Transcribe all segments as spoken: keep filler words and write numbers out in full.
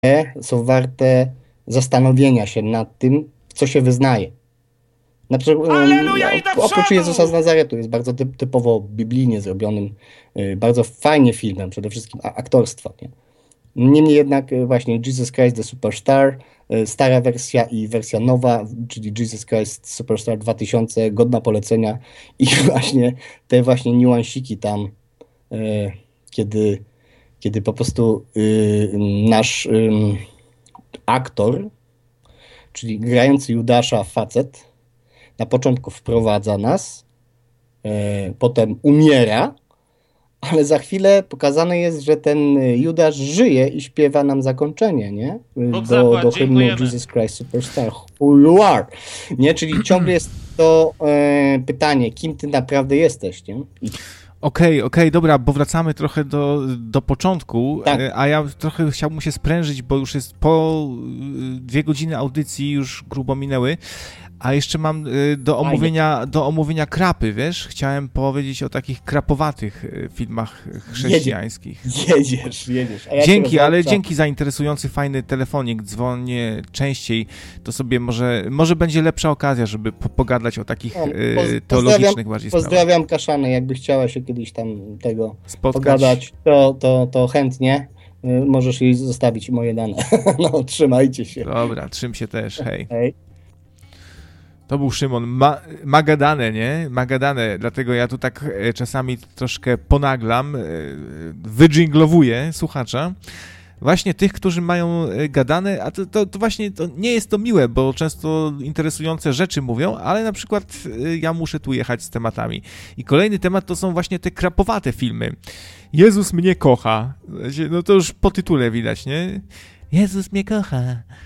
są warte zastanowienia się nad tym, w co się wyznaje. Na przykład, Alleluja i do oprócz przodu! Jezusa z Nazaretu jest bardzo typ, typowo biblijnie zrobionym, y, bardzo fajnie filmem, przede wszystkim a, aktorstwa. Nie? Niemniej jednak y, właśnie Jesus Christ the Superstar, y, stara wersja i wersja nowa, czyli Jesus Christ Superstar dwa tysiące, godna polecenia i właśnie te właśnie niuansiki tam, y, kiedy, kiedy po prostu y, nasz y, aktor, czyli grający Judasza facet, na początku wprowadza nas, e, potem umiera, ale za chwilę pokazane jest, że ten Judasz żyje i śpiewa nam zakończenie, nie? Bóg Do, zapłać, do hymnu dziękujemy. Jesus Christ Superstar, who you are, nie? Czyli ciągle jest to e, pytanie, kim ty naprawdę jesteś, nie? I Okej, okay, okej, okay, dobra, bo wracamy trochę do, do początku, Tak. a ja trochę chciałbym się sprężyć, bo już jest po dwie godziny audycji, już grubo minęły, a jeszcze mam do omówienia, do omówienia krapy, wiesz? Chciałem powiedzieć o takich krapowatych filmach chrześcijańskich. Jedziesz, jedziesz. A ja Dzięki, ale rozłączam. dzięki za interesujący, fajny telefonik, dzwonię częściej, to sobie może, może będzie lepsza okazja, żeby po, pogadać o takich No, e, poz- teologicznych bardziej sprawach. Pozdrawiam Kaszanę, jakby chciała się kiedyś tam tego Spotkać. pogadać, to, to, to chętnie. Y, Możesz jej zostawić moje dane. No, trzymajcie się. Dobra, trzym się też, hej. Hej. To był Szymon. Ma, Magadane, nie? Magadane, dlatego ja tu tak e, czasami troszkę ponaglam, e, wydżinglowuję słuchacza. Właśnie tych, którzy mają e, gadane, a to, to, to właśnie to nie jest to miłe, bo często interesujące rzeczy mówią, ale na przykład e, ja muszę tu jechać z tematami. I kolejny temat to są właśnie te krapowate filmy. Jezus mnie kocha. No to już po tytule widać, nie? Jezus mnie kocha.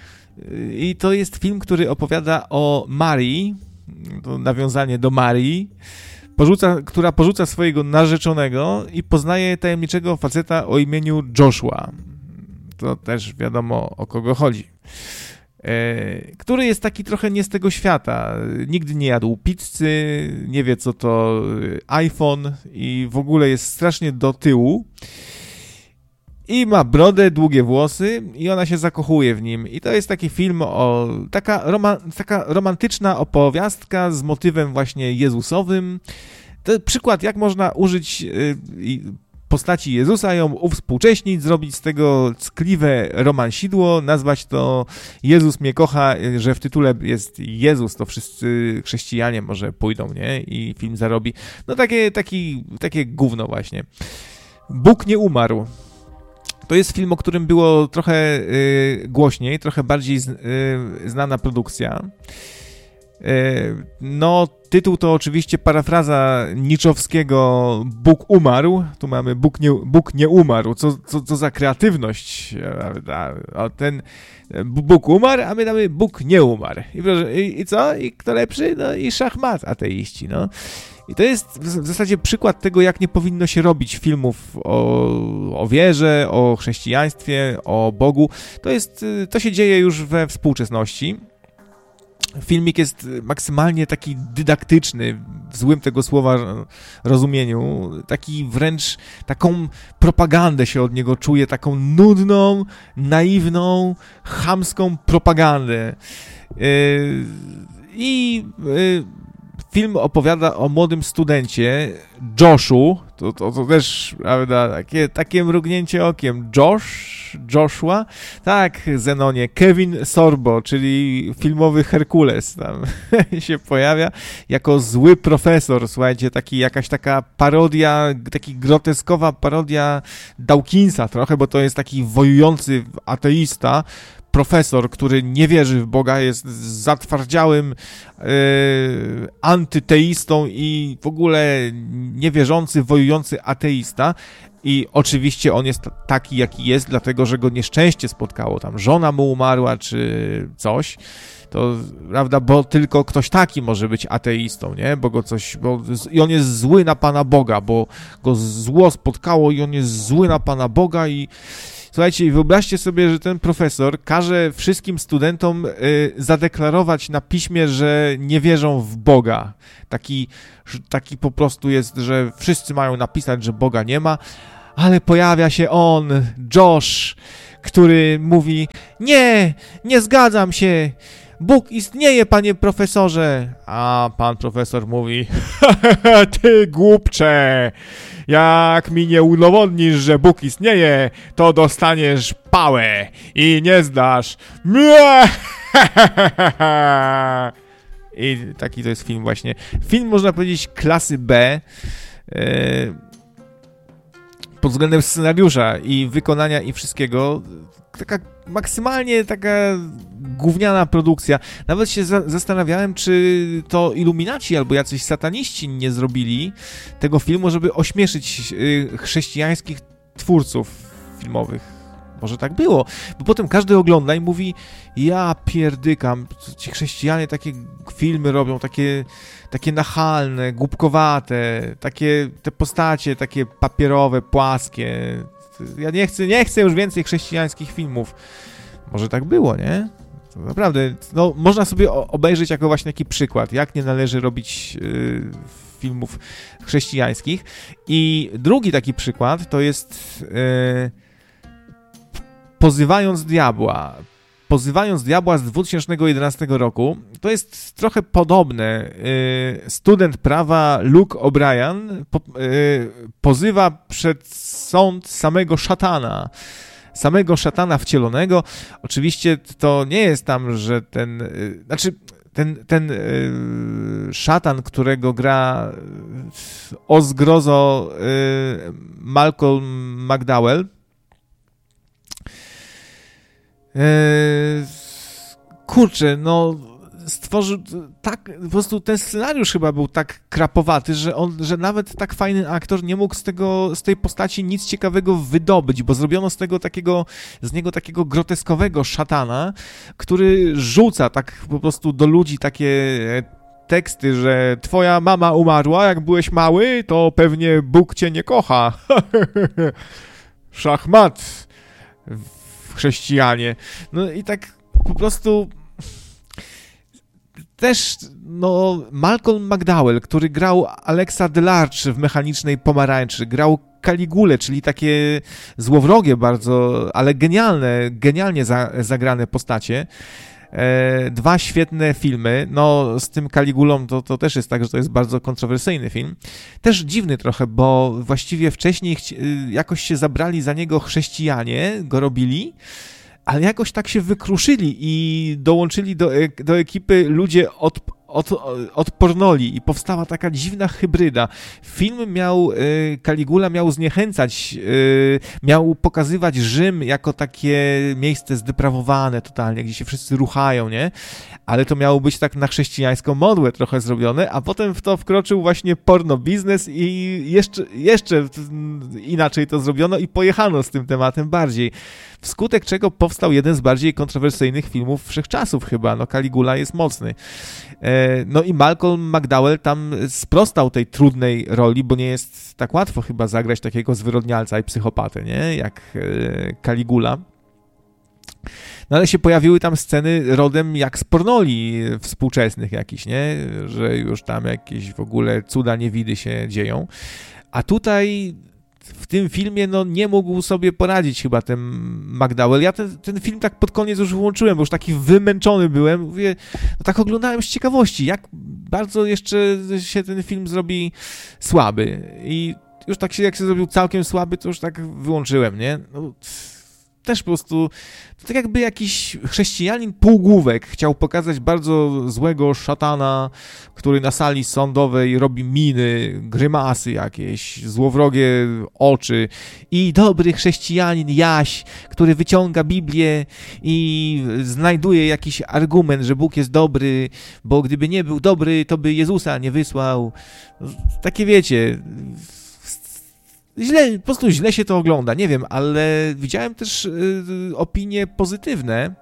I to jest film, który opowiada o Marii, to nawiązanie do Marii, porzuca, która porzuca swojego narzeczonego i poznaje tajemniczego faceta o imieniu Joshua. To też wiadomo, o kogo chodzi. E, który jest taki trochę nie z tego świata. Nigdy nie jadł pizzy, nie wie co to iPhone i w ogóle jest strasznie do tyłu. I ma brodę, długie włosy i ona się zakochuje w nim. I to jest taki film o... Taka, roma, taka romantyczna opowiastka z motywem właśnie jezusowym. To przykład, jak można użyć y, postaci Jezusa, ją uwspółcześnić, zrobić z tego ckliwe romansidło, nazwać to Jezus mnie kocha, że w tytule jest Jezus, to wszyscy chrześcijanie może pójdą, nie? I film zarobi. No takie, taki, takie gówno właśnie. Bóg nie umarł. To jest film, o którym było trochę y, głośniej, trochę bardziej z, y, znana produkcja. Y, no, tytuł to oczywiście parafraza Niczowskiego Bóg umarł. Tu mamy Bóg nie, Bóg nie umarł. Co, co, co za kreatywność. A, a ten Bóg umarł, a my damy Bóg nie umarł. I, proszę, i, i co? I kto lepszy? No i szachmat ateiści, no. I to jest w zasadzie przykład tego, jak nie powinno się robić filmów o, o wierze, o chrześcijaństwie, o Bogu. To jest, to się dzieje już we współczesności. Filmik jest maksymalnie taki dydaktyczny, w złym tego słowa rozumieniu. Taki wręcz, taką propagandę się od niego czuje, taką nudną, naiwną, chamską propagandę. Yy, I... Yy, Film opowiada o młodym studencie, Joshu, to, to, to też, prawda, takie, takie mrugnięcie okiem, Josh, Joshua, tak, Zenonie, Kevin Sorbo, czyli filmowy Herkules tam się pojawia, jako zły profesor, słuchajcie, taki, jakaś taka parodia, taki groteskowa parodia Dawkinsa trochę, bo to jest taki wojujący ateista, profesor, który nie wierzy w Boga, jest zatwardziałym yy, antyteistą i w ogóle niewierzący, wojujący ateista. I oczywiście on jest taki, jaki jest, dlatego, że go nieszczęście spotkało. Tam żona mu umarła, czy coś. To, prawda, bo tylko ktoś taki może być ateistą, nie? Bo go coś... Bo, i on jest zły na Pana Boga, bo go zło spotkało i on jest zły na Pana Boga i... Słuchajcie, wyobraźcie sobie, że ten profesor każe wszystkim studentom y, zadeklarować na piśmie, że nie wierzą w Boga. Taki, taki po prostu jest, że wszyscy mają napisać, że Boga nie ma, ale pojawia się on, Josh, który mówi: nie, nie zgadzam się, Bóg istnieje, panie profesorze. A pan profesor mówi: ty głupcze, jak mi nie udowodnisz, że Bóg istnieje, to dostaniesz pałę i nie zdasz. I taki to jest film właśnie. Film, można powiedzieć, klasy B, yy, pod względem scenariusza i wykonania i wszystkiego. Taka maksymalnie taka gówniana produkcja. Nawet się za- zastanawiałem, czy to iluminaci albo jacyś sataniści nie zrobili tego filmu, żeby ośmieszyć yy, chrześcijańskich twórców filmowych. Może tak było, bo potem każdy ogląda i mówi: ja pierdykam, ci chrześcijanie takie filmy robią, takie, takie nachalne, głupkowate, takie te postacie takie papierowe, płaskie. Ja nie chcę, nie chcę już więcej chrześcijańskich filmów. Może tak było, nie? To naprawdę, no, można sobie obejrzeć jako właśnie taki przykład, jak nie należy robić yy, filmów chrześcijańskich. I drugi taki przykład to jest yy, Pozywając Diabła. Pozywając Diabła z dwa tysiące jedenastego roku. To jest trochę podobne. Yy, student prawa Luke O'Brien po, yy, pozywa przed sąd samego szatana. Samego szatana wcielonego. Oczywiście to nie jest tam, że ten... Yy, znaczy... Ten, ten yy, szatan, którego gra yy, o zgrozo yy, Malcolm McDowell, Eee, kurczę, no stworzył tak, po prostu ten scenariusz chyba był tak krapowaty, że on, że nawet tak fajny aktor nie mógł z tego, z tej postaci nic ciekawego wydobyć, bo zrobiono z tego takiego, z niego takiego groteskowego szatana, który rzuca tak po prostu do ludzi takie teksty, że twoja mama umarła, jak byłeś mały, to pewnie Bóg cię nie kocha. Szachmat. Chrześcijanie. No i tak po prostu też, no, Malcolm McDowell, który grał Alexa Delarge w Mechanicznej Pomarańczy, grał Caligulę, czyli takie złowrogie bardzo, ale genialne, genialnie za, zagrane postacie. E, dwa świetne filmy, no z tym Caligulą to, to też jest tak, że to jest bardzo kontrowersyjny film. Też dziwny trochę, bo właściwie wcześniej chci- jakoś się zabrali za niego chrześcijanie, go robili, ale jakoś tak się wykruszyli i dołączyli do, do ekipy ludzie od, od, od pornoli i powstała taka dziwna hybryda. Film miał, Caligula miał zniechęcać, miał pokazywać Rzym jako takie miejsce zdeprawowane totalnie, gdzie się wszyscy ruchają, nie? Ale to miało być tak na chrześcijańską modłę trochę zrobione, a potem w to wkroczył właśnie porno biznes i jeszcze, jeszcze inaczej to zrobiono i pojechano z tym tematem bardziej. Wskutek czego powstał jeden z bardziej kontrowersyjnych filmów wszechczasów chyba, no Caligula jest mocny. No i Malcolm McDowell tam sprostał tej trudnej roli, bo nie jest tak łatwo chyba zagrać takiego zwyrodnialca i psychopatę, nie? Jak Caligula. No ale się pojawiły tam sceny rodem jak z pornoli współczesnych jakichś, nie? Że już tam jakieś w ogóle cuda niewidy się dzieją. A tutaj w tym filmie no nie mógł sobie poradzić chyba ten McDowell. Ja ten, ten film tak pod koniec już wyłączyłem, bo już taki wymęczony byłem. Mówię, no tak oglądałem z ciekawości, jak bardzo jeszcze się ten film zrobi słaby. I już tak się, jak się zrobił całkiem słaby, to już tak wyłączyłem, nie? No, też po prostu, to tak jakby jakiś chrześcijanin półgłówek chciał pokazać bardzo złego szatana, który na sali sądowej robi miny, grymasy jakieś, złowrogie oczy i dobry chrześcijanin Jaś, który wyciąga Biblię i znajduje jakiś argument, że Bóg jest dobry, bo gdyby nie był dobry, to by Jezusa nie wysłał. Takie wiecie... Źle, po prostu źle się to ogląda, nie wiem, ale widziałem też y, opinie pozytywne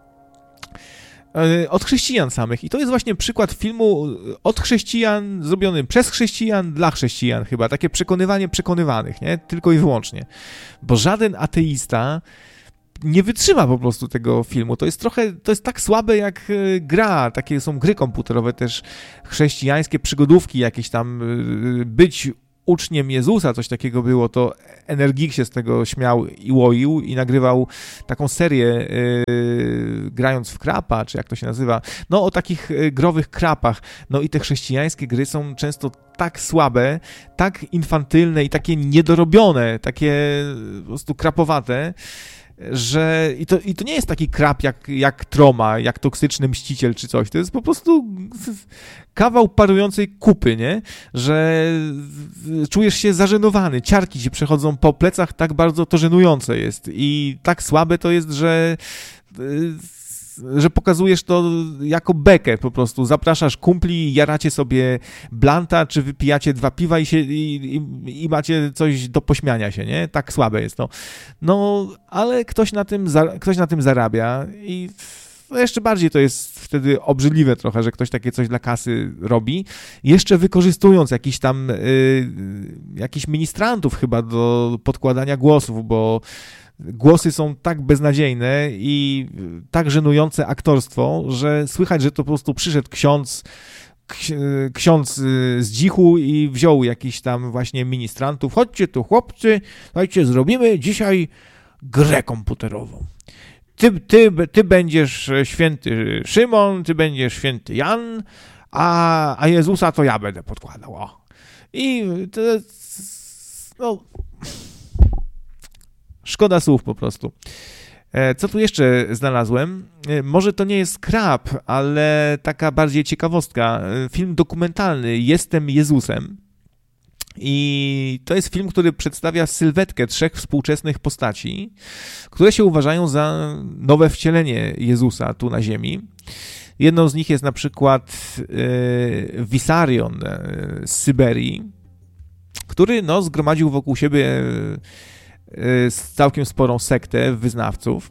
y, od chrześcijan samych i to jest właśnie przykład filmu od chrześcijan, zrobiony przez chrześcijan, dla chrześcijan chyba, takie przekonywanie przekonywanych, nie, tylko i wyłącznie, bo żaden ateista nie wytrzyma po prostu tego filmu. To jest trochę, to jest tak słabe jak gra, takie są gry komputerowe też chrześcijańskie, przygodówki jakieś tam, być uczniem Jezusa, coś takiego było, to Energik się z tego śmiał i łoił i nagrywał taką serię yy, grając w krapa, czy jak to się nazywa, no o takich yy, growych krapach. No i te chrześcijańskie gry są często tak słabe, tak infantylne i takie niedorobione, takie po prostu krapowate, że i to, i to nie jest taki krap jak, jak Troma, jak Toksyczny Mściciel czy coś, to jest po prostu kawał parującej kupy, nie? Że czujesz się zażenowany, ciarki ci przechodzą po plecach, tak bardzo to żenujące jest i tak słabe to jest, że że pokazujesz to jako bekę po prostu, zapraszasz kumpli, jaracie sobie blanta, czy wypijacie dwa piwa i, się, i, i, i macie coś do pośmiania się, nie? Tak słabe jest to. No, ale ktoś na tym, za, ktoś na tym zarabia i jeszcze bardziej to jest wtedy obrzydliwe trochę, że ktoś takie coś dla kasy robi, jeszcze wykorzystując jakiś tam, y, jakichś ministrantów chyba do podkładania głosów, bo głosy są tak beznadziejne i tak żenujące aktorstwo, że słychać, że to po prostu przyszedł ksiądz, ksiądz z dzichu i wziął jakiś tam właśnie ministrantów. Chodźcie tu, chłopcy, słuchajcie, zrobimy dzisiaj grę komputerową. Ty, ty, ty będziesz święty Szymon, ty będziesz święty Jan, a, a Jezusa to ja będę podkładał. O. I to no... Szkoda słów po prostu. Co tu jeszcze znalazłem? Może to nie jest krap, ale taka bardziej ciekawostka. Film dokumentalny Jestem Jezusem. I to jest film, który przedstawia sylwetkę trzech współczesnych postaci, które się uważają za nowe wcielenie Jezusa tu na ziemi. Jedną z nich jest na przykład Wisarion z Syberii, który no, zgromadził wokół siebie z całkiem sporą sektę wyznawców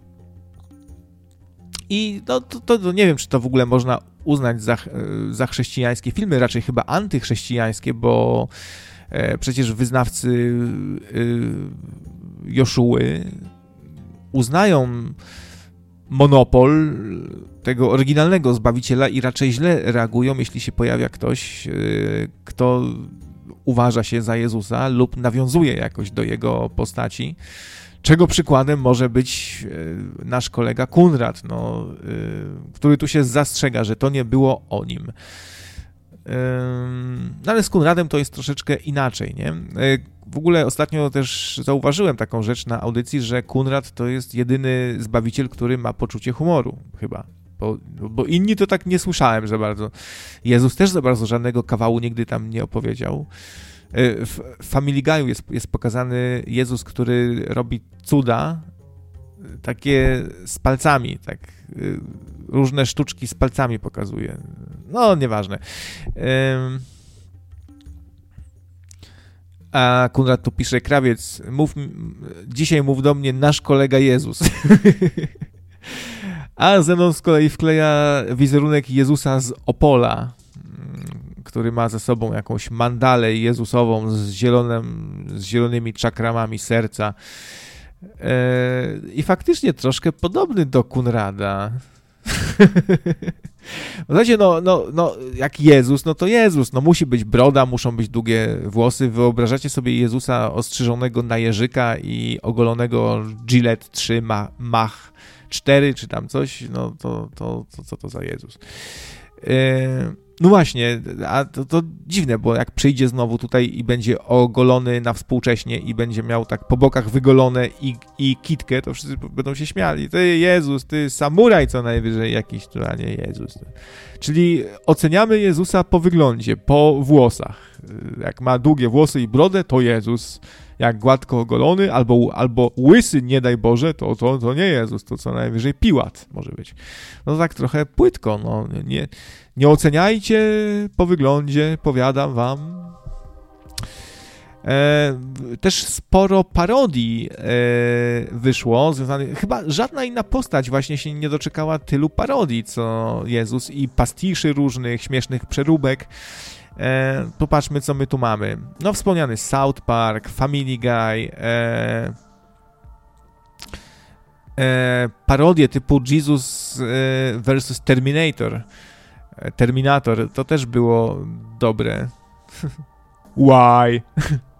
i no, to, to, to nie wiem, czy to w ogóle można uznać za, za chrześcijańskie filmy, raczej chyba antychrześcijańskie, bo e, przecież wyznawcy e, Joszuły uznają monopol tego oryginalnego Zbawiciela i raczej źle reagują, jeśli się pojawia ktoś, e, kto uważa się za Jezusa lub nawiązuje jakoś do jego postaci, czego przykładem może być nasz kolega Kunrad, no, który tu się zastrzega, że to nie było o nim. No ale z Kunradem to jest troszeczkę inaczej, nie? W ogóle ostatnio też zauważyłem taką rzecz na audycji, że Kunrad to jest jedyny Zbawiciel, który ma poczucie humoru, chyba. Bo, bo inni to tak nie słyszałem za bardzo. Jezus też za bardzo żadnego kawału nigdy tam nie opowiedział. W Family Guy'u jest, jest pokazany Jezus, który robi cuda, takie z palcami, tak, różne sztuczki z palcami pokazuje. No, nieważne. A Kunrad tu pisze, krawiec, mów, dzisiaj mów do mnie nasz kolega Jezus. A Zenon z kolei wkleja wizerunek Jezusa z Opola, który ma ze sobą jakąś mandalę jezusową z, zielonym, z zielonymi czakramami serca. I faktycznie troszkę podobny do Kunrada. W zasadzie, no, no, no, jak Jezus, no to Jezus, no musi być broda, muszą być długie włosy. Wyobrażacie sobie Jezusa ostrzyżonego na jeżyka i ogolonego Gillette trzy Mach cztery czy tam coś, no to, to, to co to za Jezus? Yy, no właśnie, a to, to dziwne, bo jak przyjdzie znowu tutaj i będzie ogolony na współcześnie i będzie miał tak po bokach wygolone i, i kitkę, to wszyscy będą się śmiali. Ty Jezus, ty samuraj co najwyżej jakiś, to a nie Jezus. Czyli oceniamy Jezusa po wyglądzie, po włosach. Jak ma długie włosy i brodę, to Jezus. Jak gładko ogolony, albo, albo łysy, nie daj Boże, to, to, to nie Jezus, to co najwyżej Piłat może być. No tak trochę płytko, no nie, nie oceniajcie po wyglądzie, powiadam wam. E, też sporo parodii e, wyszło, związanych, chyba żadna inna postać właśnie się nie doczekała tylu parodii, co Jezus i pastiszy różnych, śmiesznych przeróbek. E, popatrzmy, co my tu mamy. No, wspomniany South Park, Family Guy, e, e, parodie typu Jesus e, versus Terminator. Terminator, to też było dobre. Why?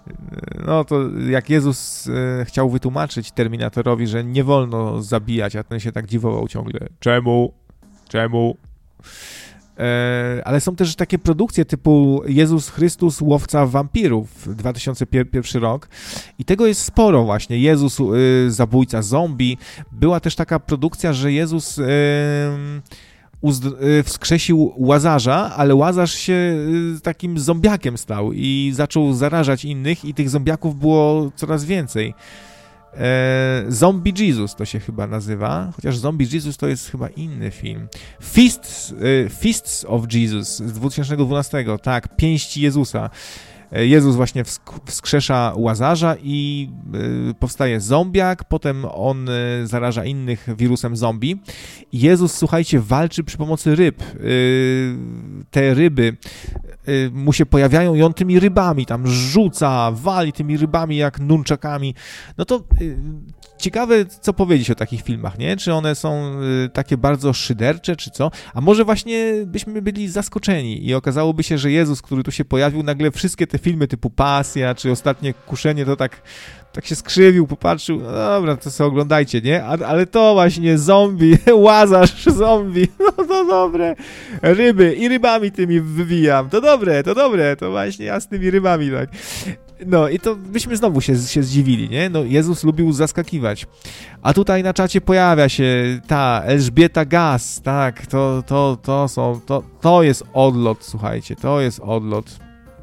No to jak Jezus e, chciał wytłumaczyć Terminatorowi, że nie wolno zabijać, a ten się tak dziwował ciągle. Czemu? Czemu? E, ale są też takie produkcje typu Jezus Chrystus, łowca wampirów, dwa tysiące pierwszy rok i tego jest sporo właśnie. Jezus, y, zabójca zombie. Była też taka produkcja, że Jezus y, uzd- y, wskrzesił Łazarza, ale Łazarz się y, takim zombiakiem stał i zaczął zarażać innych i tych zombiaków było coraz więcej. E, Zombie Jesus to się chyba nazywa, chociaż Zombie Jesus to jest chyba inny film. Fists, e, Fists of Jesus z dwa tysiące dwunastego, tak, Pięści Jezusa. E, Jezus właśnie wsk- wskrzesza Łazarza i e, powstaje zombiak, potem on e, zaraża innych wirusem zombie. I Jezus, słuchajcie, walczy przy pomocy ryb. E, te ryby mu się pojawiają i on tymi rybami tam rzuca, wali tymi rybami jak nunczakami. No to y, ciekawe, co powiedzieć o takich filmach, nie? Czy one są y, takie bardzo szydercze, czy co? A może właśnie byśmy byli zaskoczeni i okazałoby się, że Jezus, który tu się pojawił, nagle wszystkie te filmy typu Pasja, czy Ostatnie Kuszenie, to tak tak się skrzywił, popatrzył, no dobra, to sobie oglądajcie, nie? A, ale to właśnie zombie, Łazarz, zombie, no to dobre, ryby i rybami tymi wywijam, to dobre, to dobre, to właśnie ja z tymi rybami, tak. No i to byśmy znowu się, się zdziwili, nie? No Jezus lubił zaskakiwać. A tutaj na czacie pojawia się ta Elżbieta Gass, tak, to, to, to są, to, to jest odlot, słuchajcie, to jest odlot.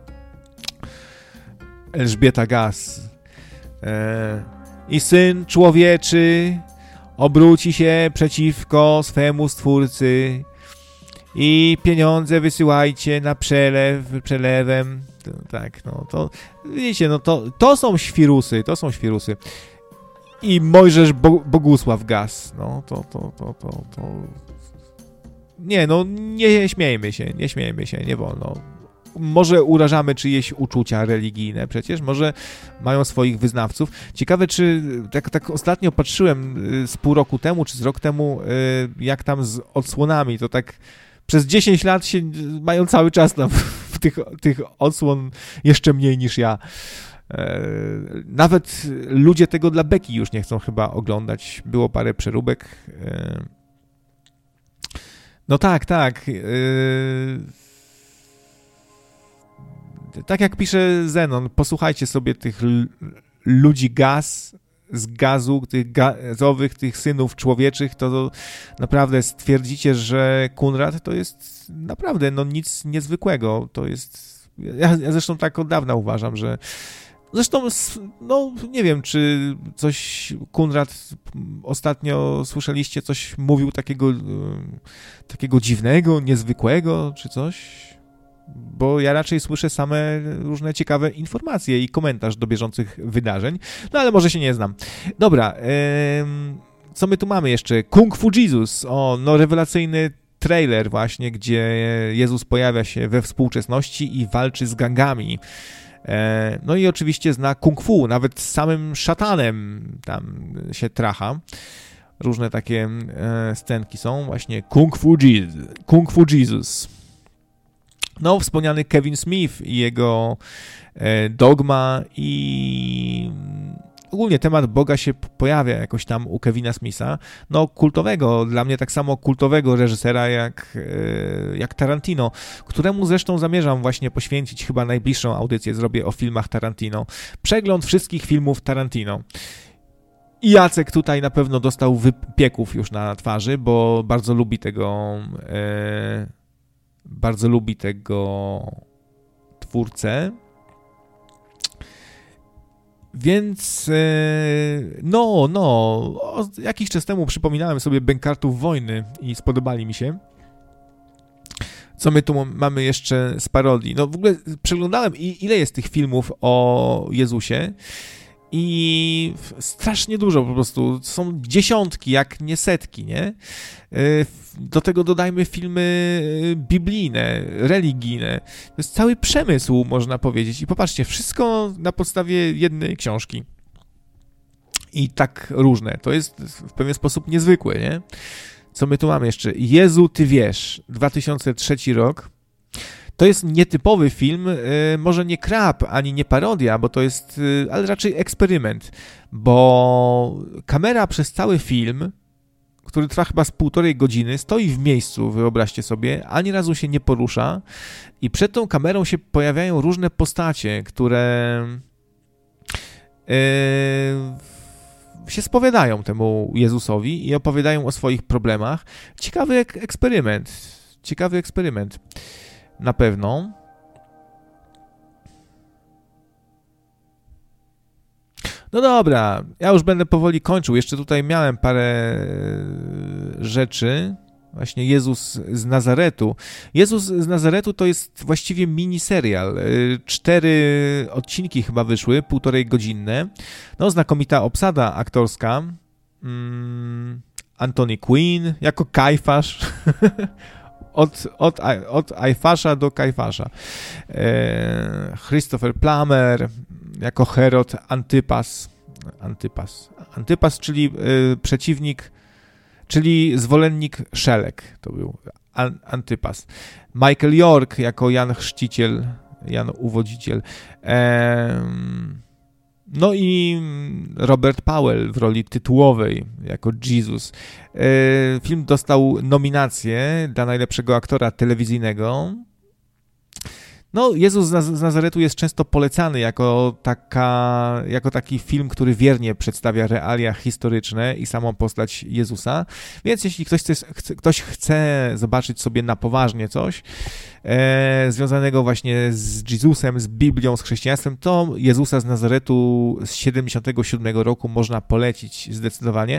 Elżbieta Gass. I Syn Człowieczy obróci się przeciwko swemu Stwórcy i pieniądze wysyłajcie na przelew, przelewem. To, tak, no to widzicie, no to, to są świrusy, to są świrusy. I Mojżesz Bo, Bogusław Gass, no to, to, to, to, to... Nie, no nie śmiejmy się, nie śmiejmy się, nie wolno. Może urażamy czyjeś uczucia religijne przecież, może mają swoich wyznawców. Ciekawe, czy tak, tak ostatnio patrzyłem z pół roku temu, czy z rok temu, jak tam z odsłonami, to tak przez dziesięć lat się mają cały czas tam w tych, tych odsłon jeszcze mniej niż ja. Nawet ludzie tego dla beki już nie chcą chyba oglądać. Było parę przeróbek. No tak, tak. Tak jak pisze Zenon, posłuchajcie sobie tych l- ludzi gaz, z gazu, tych gazowych, tych synów człowieczych, to, to naprawdę stwierdzicie, że Kunrad to jest naprawdę no nic niezwykłego. To jest... Ja, ja zresztą tak od dawna uważam, że zresztą, no nie wiem, czy coś Kunrad ostatnio słyszeliście, coś mówił takiego, takiego dziwnego, niezwykłego, czy coś? Bo ja raczej słyszę same różne ciekawe informacje i komentarz do bieżących wydarzeń, no ale może się nie znam. Dobra, em, co my tu mamy jeszcze? Kung Fu Jesus, o, no rewelacyjny trailer właśnie, gdzie Jezus pojawia się we współczesności i walczy z gangami. E, no i oczywiście zna Kung Fu, nawet z samym szatanem tam się tracha. Różne takie e, scenki są, właśnie Kung Fu Jesus. Kung Fu Jesus. No, wspomniany Kevin Smith i jego e, dogma i ogólnie temat Boga się pojawia jakoś tam u Kevina Smitha, no kultowego, dla mnie tak samo kultowego reżysera jak, e, jak Tarantino, któremu zresztą zamierzam właśnie poświęcić chyba najbliższą audycję, zrobię o filmach Tarantino. Przegląd wszystkich filmów Tarantino. I Jacek tutaj na pewno dostał wypieków już na twarzy, bo bardzo lubi tego... E, Bardzo lubi tego twórcę. Więc no, no, jakiś czas temu przypominałem sobie Bękartów Wojny i spodobali mi się. Co my tu mamy jeszcze z parodii? No w ogóle przeglądałem, ile jest tych filmów o Jezusie i strasznie dużo po prostu. Są dziesiątki, jak nie setki, nie? Do tego dodajmy filmy biblijne, religijne. To jest cały przemysł, można powiedzieć. I popatrzcie, wszystko na podstawie jednej książki. I tak różne. To jest w pewien sposób niezwykłe, nie? Co my tu mamy jeszcze? Jezu, Ty wiesz. dwa tysiące trzeci rok. To jest nietypowy film, może nie krap, ani nie parodia, bo to jest, ale raczej eksperyment, bo kamera przez cały film, który trwa chyba z półtorej godziny, stoi w miejscu, wyobraźcie sobie, ani razu się nie porusza i przed tą kamerą się pojawiają różne postacie, które yy, się spowiadają temu Jezusowi i opowiadają o swoich problemach. Ciekawy ek- eksperyment, ciekawy eksperyment. Na pewno. No dobra, ja już będę powoli kończył. Jeszcze tutaj miałem parę rzeczy. Właśnie Jezus z Nazaretu. Jezus z Nazaretu to jest właściwie miniserial. Cztery odcinki chyba wyszły, półtorej godzinne. No, znakomita obsada aktorska. Mm, Anthony Quinn jako Kajfasz. Od, od, od Ajfasza do Kajfasza. E, Christopher Plummer jako Herod Antypas. Antypas. Antypas, czyli e, przeciwnik, czyli zwolennik Szelek. To był An, Antypas. Michael York jako Jan Chrzciciel, Jan Uwodziciel. E, No i Robert Powell w roli tytułowej jako Jesus. Film dostał nominację dla najlepszego aktora telewizyjnego. No, Jezus z Nazaretu jest często polecany jako, taka, jako taki film, który wiernie przedstawia realia historyczne i samą postać Jezusa. Więc jeśli ktoś chce, chce, ktoś chce zobaczyć sobie na poważnie coś e, związanego właśnie z Jezusem, z Biblią, z chrześcijaństwem, to Jezusa z Nazaretu z siedemdziesiątego siódmego roku można polecić zdecydowanie.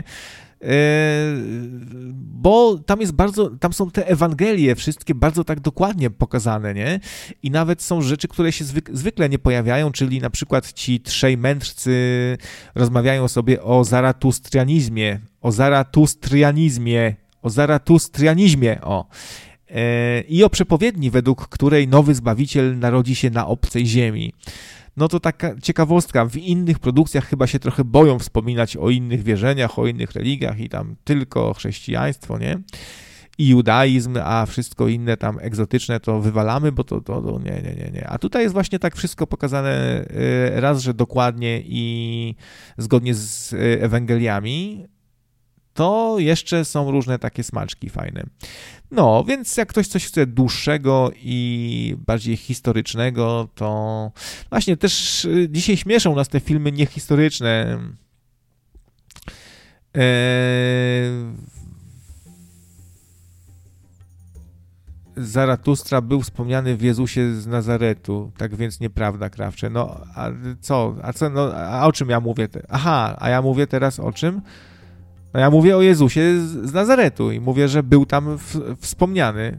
Bo tam jest bardzo, tam są te Ewangelie wszystkie bardzo tak dokładnie pokazane, nie? I nawet są rzeczy, które się zwyk, zwykle nie pojawiają, czyli na przykład ci trzej mędrcy rozmawiają sobie o zaratustrianizmie, o zaratustrianizmie, o zaratustrianizmie, o. I o przepowiedni, według której nowy Zbawiciel narodzi się na obcej ziemi. No to taka ciekawostka, w innych produkcjach chyba się trochę boją wspominać o innych wierzeniach, o innych religiach i tam tylko chrześcijaństwo, nie? I judaizm, a wszystko inne tam egzotyczne to wywalamy, bo to, to, to nie, nie, nie, nie. A tutaj jest właśnie tak wszystko pokazane raz, że dokładnie i zgodnie z Ewangeliami, to jeszcze są różne takie smaczki fajne. No, więc jak ktoś coś chce dłuższego i bardziej historycznego, to właśnie też dzisiaj śmieszą nas te filmy niehistoryczne. Eee... Zaratustra był wspomniany w Jezusie z Nazaretu, tak więc nieprawda, Krawcze. No, a co? A co? No, a o czym ja mówię? Aha, a ja mówię teraz o czym? No ja mówię o Jezusie z Nazaretu i mówię, że był tam w, wspomniany.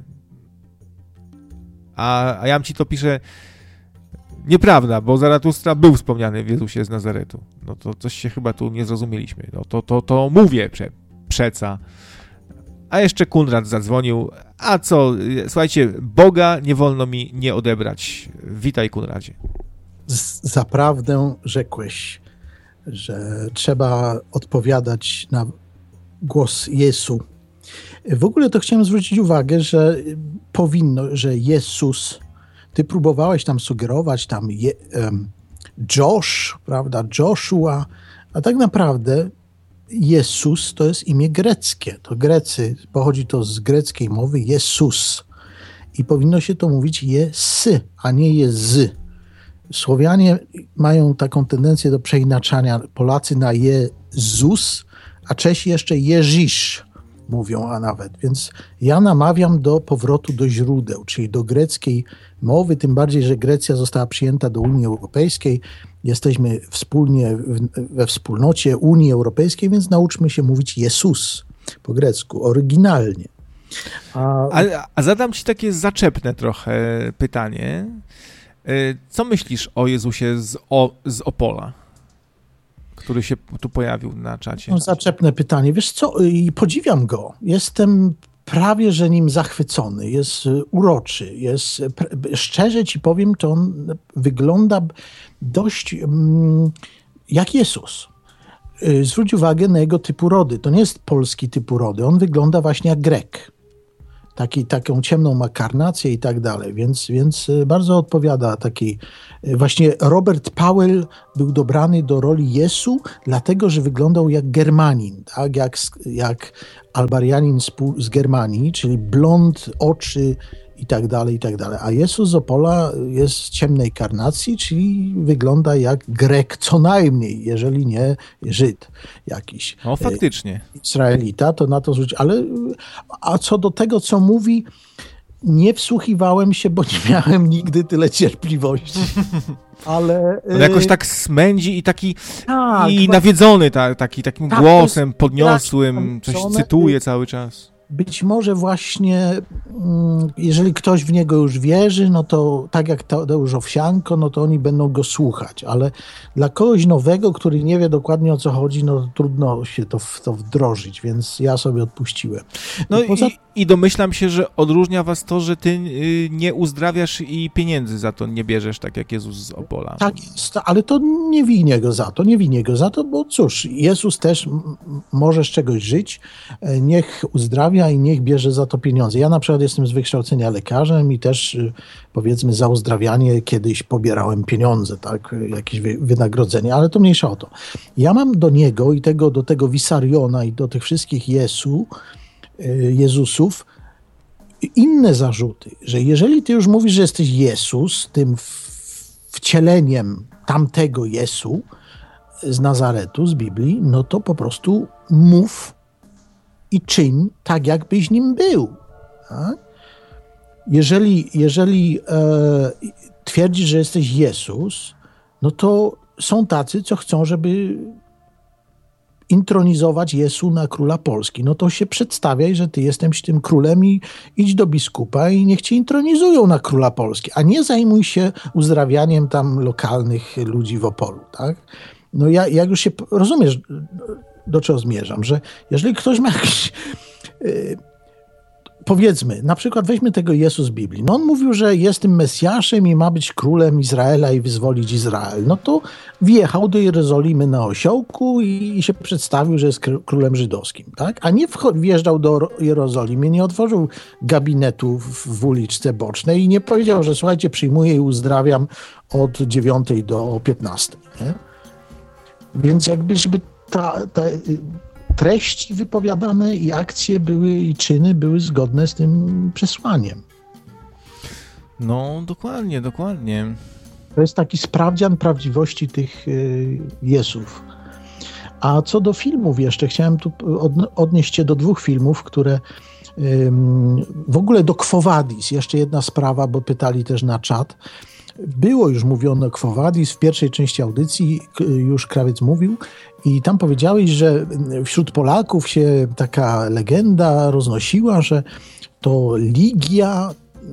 A, a ja ci to piszę nieprawda, bo Zaratustra był wspomniany w Jezusie z Nazaretu. No to coś się chyba tu nie zrozumieliśmy. No to, to, to mówię prze, przeca. A jeszcze Kunrad zadzwonił. A co? Słuchajcie, Boga nie wolno mi nie odebrać. Witaj, Kunradzie. Z, zaprawdę rzekłeś, że trzeba odpowiadać na głos Jezu. W ogóle to chciałem zwrócić uwagę, że powinno, że Jezus, ty próbowałeś tam sugerować, tam je, um, Josh, prawda, Joshua, a tak naprawdę Jezus to jest imię greckie. To Grecy, pochodzi to z greckiej mowy Jezus. I powinno się to mówić Jesy, a nie Jezy. Słowianie mają taką tendencję do przeinaczania. Polacy na Jezus, a Czesi jeszcze Jezisz mówią, a nawet. Więc ja namawiam do powrotu do źródeł, czyli do greckiej mowy, tym bardziej, że Grecja została przyjęta do Unii Europejskiej. Jesteśmy wspólnie we wspólnocie Unii Europejskiej, więc nauczmy się mówić Jezus po grecku, oryginalnie. A, a, a zadam ci takie zaczepne trochę pytanie. Co myślisz o Jezusie z, o, z Opola, który się tu pojawił na czacie? No, zaczepne pytanie. Wiesz co, i podziwiam go. Jestem prawie, że nim zachwycony. Jest uroczy. Jest, szczerze ci powiem, to on wygląda dość mm, jak Jezus. Zwróć uwagę na jego typ urody. To nie jest polski typ urody. On wygląda właśnie jak Grek. taki, taką ciemną ma karnację i tak dalej, więc, więc bardzo odpowiada takiej. Właśnie Robert Powell był dobrany do roli Jesu, dlatego, że wyglądał jak Germanin, tak? jak, jak Albarianin z, z Germanii, czyli blond, oczy i tak dalej, i tak dalej. A Jezus z Opola jest z ciemnej karnacji, czyli wygląda jak Grek co najmniej, jeżeli nie Żyd jakiś. O, faktycznie. Izraelita, to na to zwrócić. Ale a co do tego, co mówi, nie wsłuchiwałem się, bo nie miałem nigdy tyle cierpliwości. Ale On jakoś tak smędzi i taki tak, i nawiedzony ta, taki, takim tak, głosem podniosłym, coś cytuje cały czas. Być może właśnie, jeżeli ktoś w niego już wierzy, no to tak jak Tadeusz Owsianko, no to oni będą go słuchać, ale dla kogoś nowego, który nie wie dokładnie o co chodzi, no trudno się to, w to wdrożyć, więc ja sobie odpuściłem. No i, poza... i, i domyślam się, że odróżnia was to, że ty nie uzdrawiasz i pieniędzy za to nie bierzesz, tak jak Jezus z Opola. Tak jest, ale to nie winię go za to, nie winię go za to, bo cóż, Jezus też m- może z czegoś żyć, niech uzdrawia i niech bierze za to pieniądze. Ja na przykład jestem z wykształcenia lekarzem i też powiedzmy za uzdrawianie kiedyś pobierałem pieniądze, tak, jakieś wynagrodzenie, ale to mniejsza o to. Ja mam do niego i tego, do tego Wisariona i do tych wszystkich Jesu, Jezusów inne zarzuty, że jeżeli ty już mówisz, że jesteś Jezus, tym wcieleniem tamtego Jesu z Nazaretu, z Biblii, no to po prostu mów i czyń tak, jakbyś nim był. Tak? Jeżeli, jeżeli e, twierdzisz, że jesteś Jezus, no to są tacy, co chcą, żeby intronizować Jezu na króla Polski. No to się przedstawiaj, że ty jesteś tym królem i idź do biskupa i niech cię intronizują na króla Polski, a nie zajmuj się uzdrawianiem tam lokalnych ludzi w Opolu. Tak? No ja, jak już się rozumiesz, do czego zmierzam, że jeżeli ktoś ma jakiś, yy, powiedzmy, na przykład weźmy tego Jezus z Biblii, no on mówił, że jest tym Mesjaszem i ma być królem Izraela i wyzwolić Izrael, no to wjechał do Jerozolimy na osiołku i, i się przedstawił, że jest królem żydowskim, tak? A nie wjeżdżał do Jerozolimy, nie otworzył gabinetu w, w uliczce Bocznej i nie powiedział, że słuchajcie, przyjmuję i uzdrawiam od dziewiątej do piętnastej. Nie? Więc jakbyśmy ta, ta treści wypowiadane i akcje były i czyny były zgodne z tym przesłaniem. No, dokładnie, dokładnie. To jest taki sprawdzian prawdziwości tych y, Jezów. A co do filmów jeszcze, chciałem tu odnieść się do dwóch filmów, które y, w ogóle do Quo Vadis, jeszcze jedna sprawa, bo pytali też na czat. Było już mówione o Quo Vadis, w pierwszej części audycji już Krawiec mówił i tam powiedziałeś, że wśród Polaków się taka legenda roznosiła, że to Ligia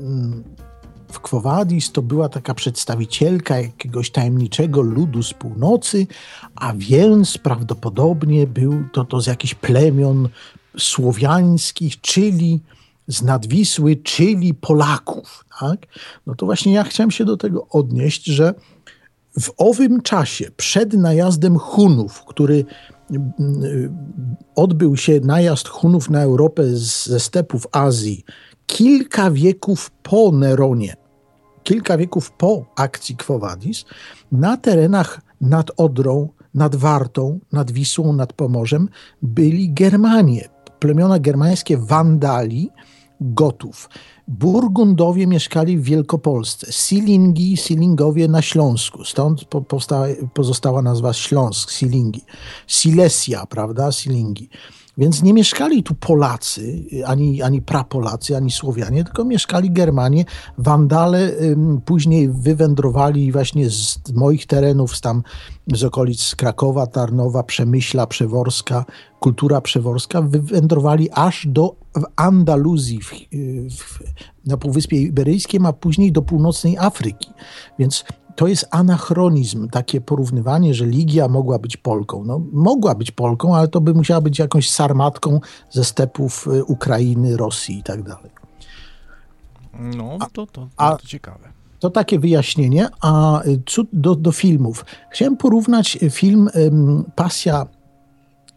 w Quo Vadis to była taka przedstawicielka jakiegoś tajemniczego ludu z północy, a więc prawdopodobnie był to, to z jakichś plemion słowiańskich, czyli z Nadwisły, czyli Polaków. Tak? No to właśnie ja chciałem się do tego odnieść, że w owym czasie, przed najazdem Hunów, który odbył się najazd Hunów na Europę ze stepów Azji, kilka wieków po Neronie, kilka wieków po akcji Quo Vadis, na terenach nad Odrą, nad Wartą, nad Wisłą, nad Pomorzem byli Germanie, plemiona germańskie Wandali, Gotów. Burgundowie mieszkali w Wielkopolsce, Silingi, Silingowie na Śląsku, stąd powstała, pozostała nazwa Śląsk, Silingi. Silesia, prawda, Silingi. Więc nie mieszkali tu Polacy, ani, ani prapolacy, ani Słowianie, tylko mieszkali Germanie. Wandale ym, później wywędrowali właśnie z moich terenów, z tam z okolic Krakowa, Tarnowa, Przemyśla, Przeworska, kultura przeworska, wywędrowali aż do Andaluzji w, w, na Półwyspie Iberyjskim, a później do północnej Afryki. Więc to jest anachronizm, takie porównywanie, że Ligia mogła być Polką. No, mogła być Polką, ale to by musiała być jakąś sarmatką ze stepów Ukrainy, Rosji i tak dalej. No, to, to, to, to ciekawe. To takie wyjaśnienie. A co do, do filmów. Chciałem porównać film um, Pasja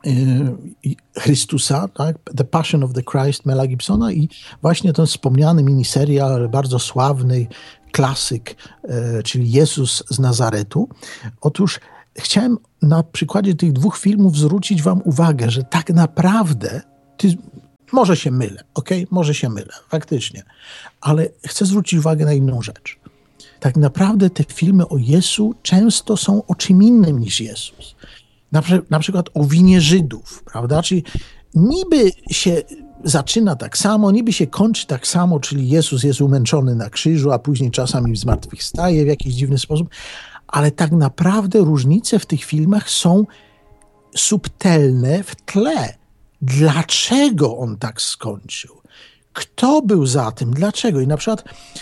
Chrystusa, tak? The Passion of the Christ Mela Gibsona i właśnie ten wspomniany miniserial, bardzo sławny klasyk, czyli Jezus z Nazaretu. Otóż chciałem na przykładzie tych dwóch filmów zwrócić wam uwagę, że tak naprawdę, ty, może się mylę, okej? Okay? Może się mylę, faktycznie, ale chcę zwrócić uwagę na inną rzecz. Tak naprawdę te filmy o Jezu często są o czym innym niż Jezus. Na, na przykład o winie Żydów, prawda? Czyli niby się zaczyna tak samo, niby się kończy tak samo, czyli Jezus jest umęczony na krzyżu, a później czasami zmartwychwstaje w jakiś dziwny sposób, ale tak naprawdę różnice w tych filmach są subtelne w tle. Dlaczego on tak skończył? Kto był za tym? Dlaczego? I na przykład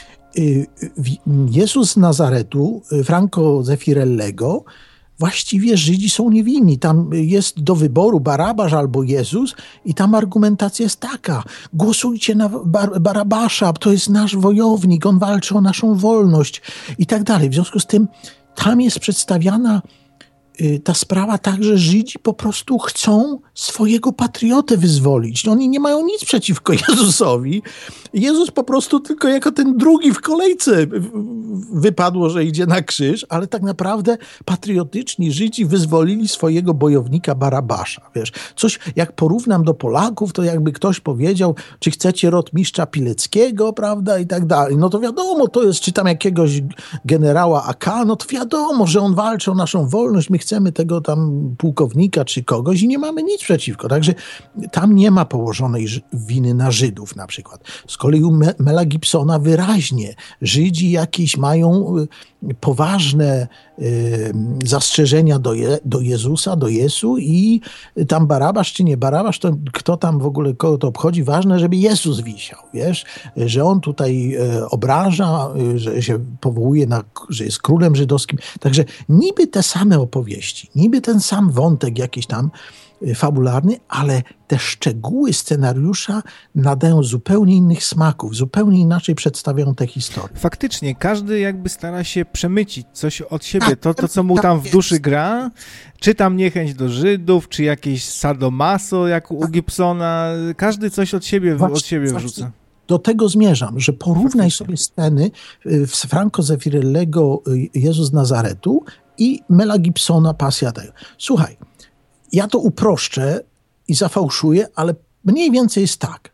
Jezus z Nazaretu, Franco Zeffirellego, właściwie Żydzi są niewinni. Tam jest do wyboru Barabasz albo Jezus i tam argumentacja jest taka: głosujcie na Bar- Barabasza, to jest nasz wojownik, on walczy o naszą wolność i tak dalej. W związku z tym tam jest przedstawiana y, ta sprawa tak, że Żydzi po prostu chcą swojego patriotę wyzwolić. Oni nie mają nic przeciwko Jezusowi. Jezus po prostu tylko jako ten drugi w kolejce wypadło, że idzie na krzyż, ale tak naprawdę patriotyczni Żydzi wyzwolili swojego bojownika Barabasza. Wiesz, coś jak porównam do Polaków, to jakby ktoś powiedział, czy chcecie rotmistrza Pileckiego, prawda, i tak dalej. No to wiadomo, to jest, czy tam jakiegoś generała A K, no to wiadomo, że on walczy o naszą wolność, my chcemy tego tam pułkownika czy kogoś i nie mamy nic przeciwko. Także tam nie ma położonej winy na Żydów na przykład. Z kolei u Mela Gibsona wyraźnie Żydzi jakieś mają poważne y, zastrzeżenia do, Je, do Jezusa, do Jezu i tam Barabasz czy nie Barabasz, to kto tam w ogóle, kogo to obchodzi, ważne, żeby Jezus wisiał, wiesz, że on tutaj y, obraża, y, że się powołuje na, że jest królem żydowskim. Także niby te same opowieści, niby ten sam wątek jakiś tam fabularny, ale te szczegóły scenariusza nadają zupełnie innych smaków, zupełnie inaczej przedstawiają tę historię. Faktycznie, każdy jakby stara się przemycić coś od siebie, to, to co mu tam w duszy gra, czy tam niechęć do Żydów, czy jakieś sadomaso, jak u Gibsona, każdy coś od siebie, właśnie, od siebie wrzuca. Do tego zmierzam, że porównaj sobie sceny z Franco Zeffirellego Jezus z Nazaretu i Mela Gibsona Pasja tego. Słuchaj, ja to uproszczę i zafałszuję, ale mniej więcej jest tak.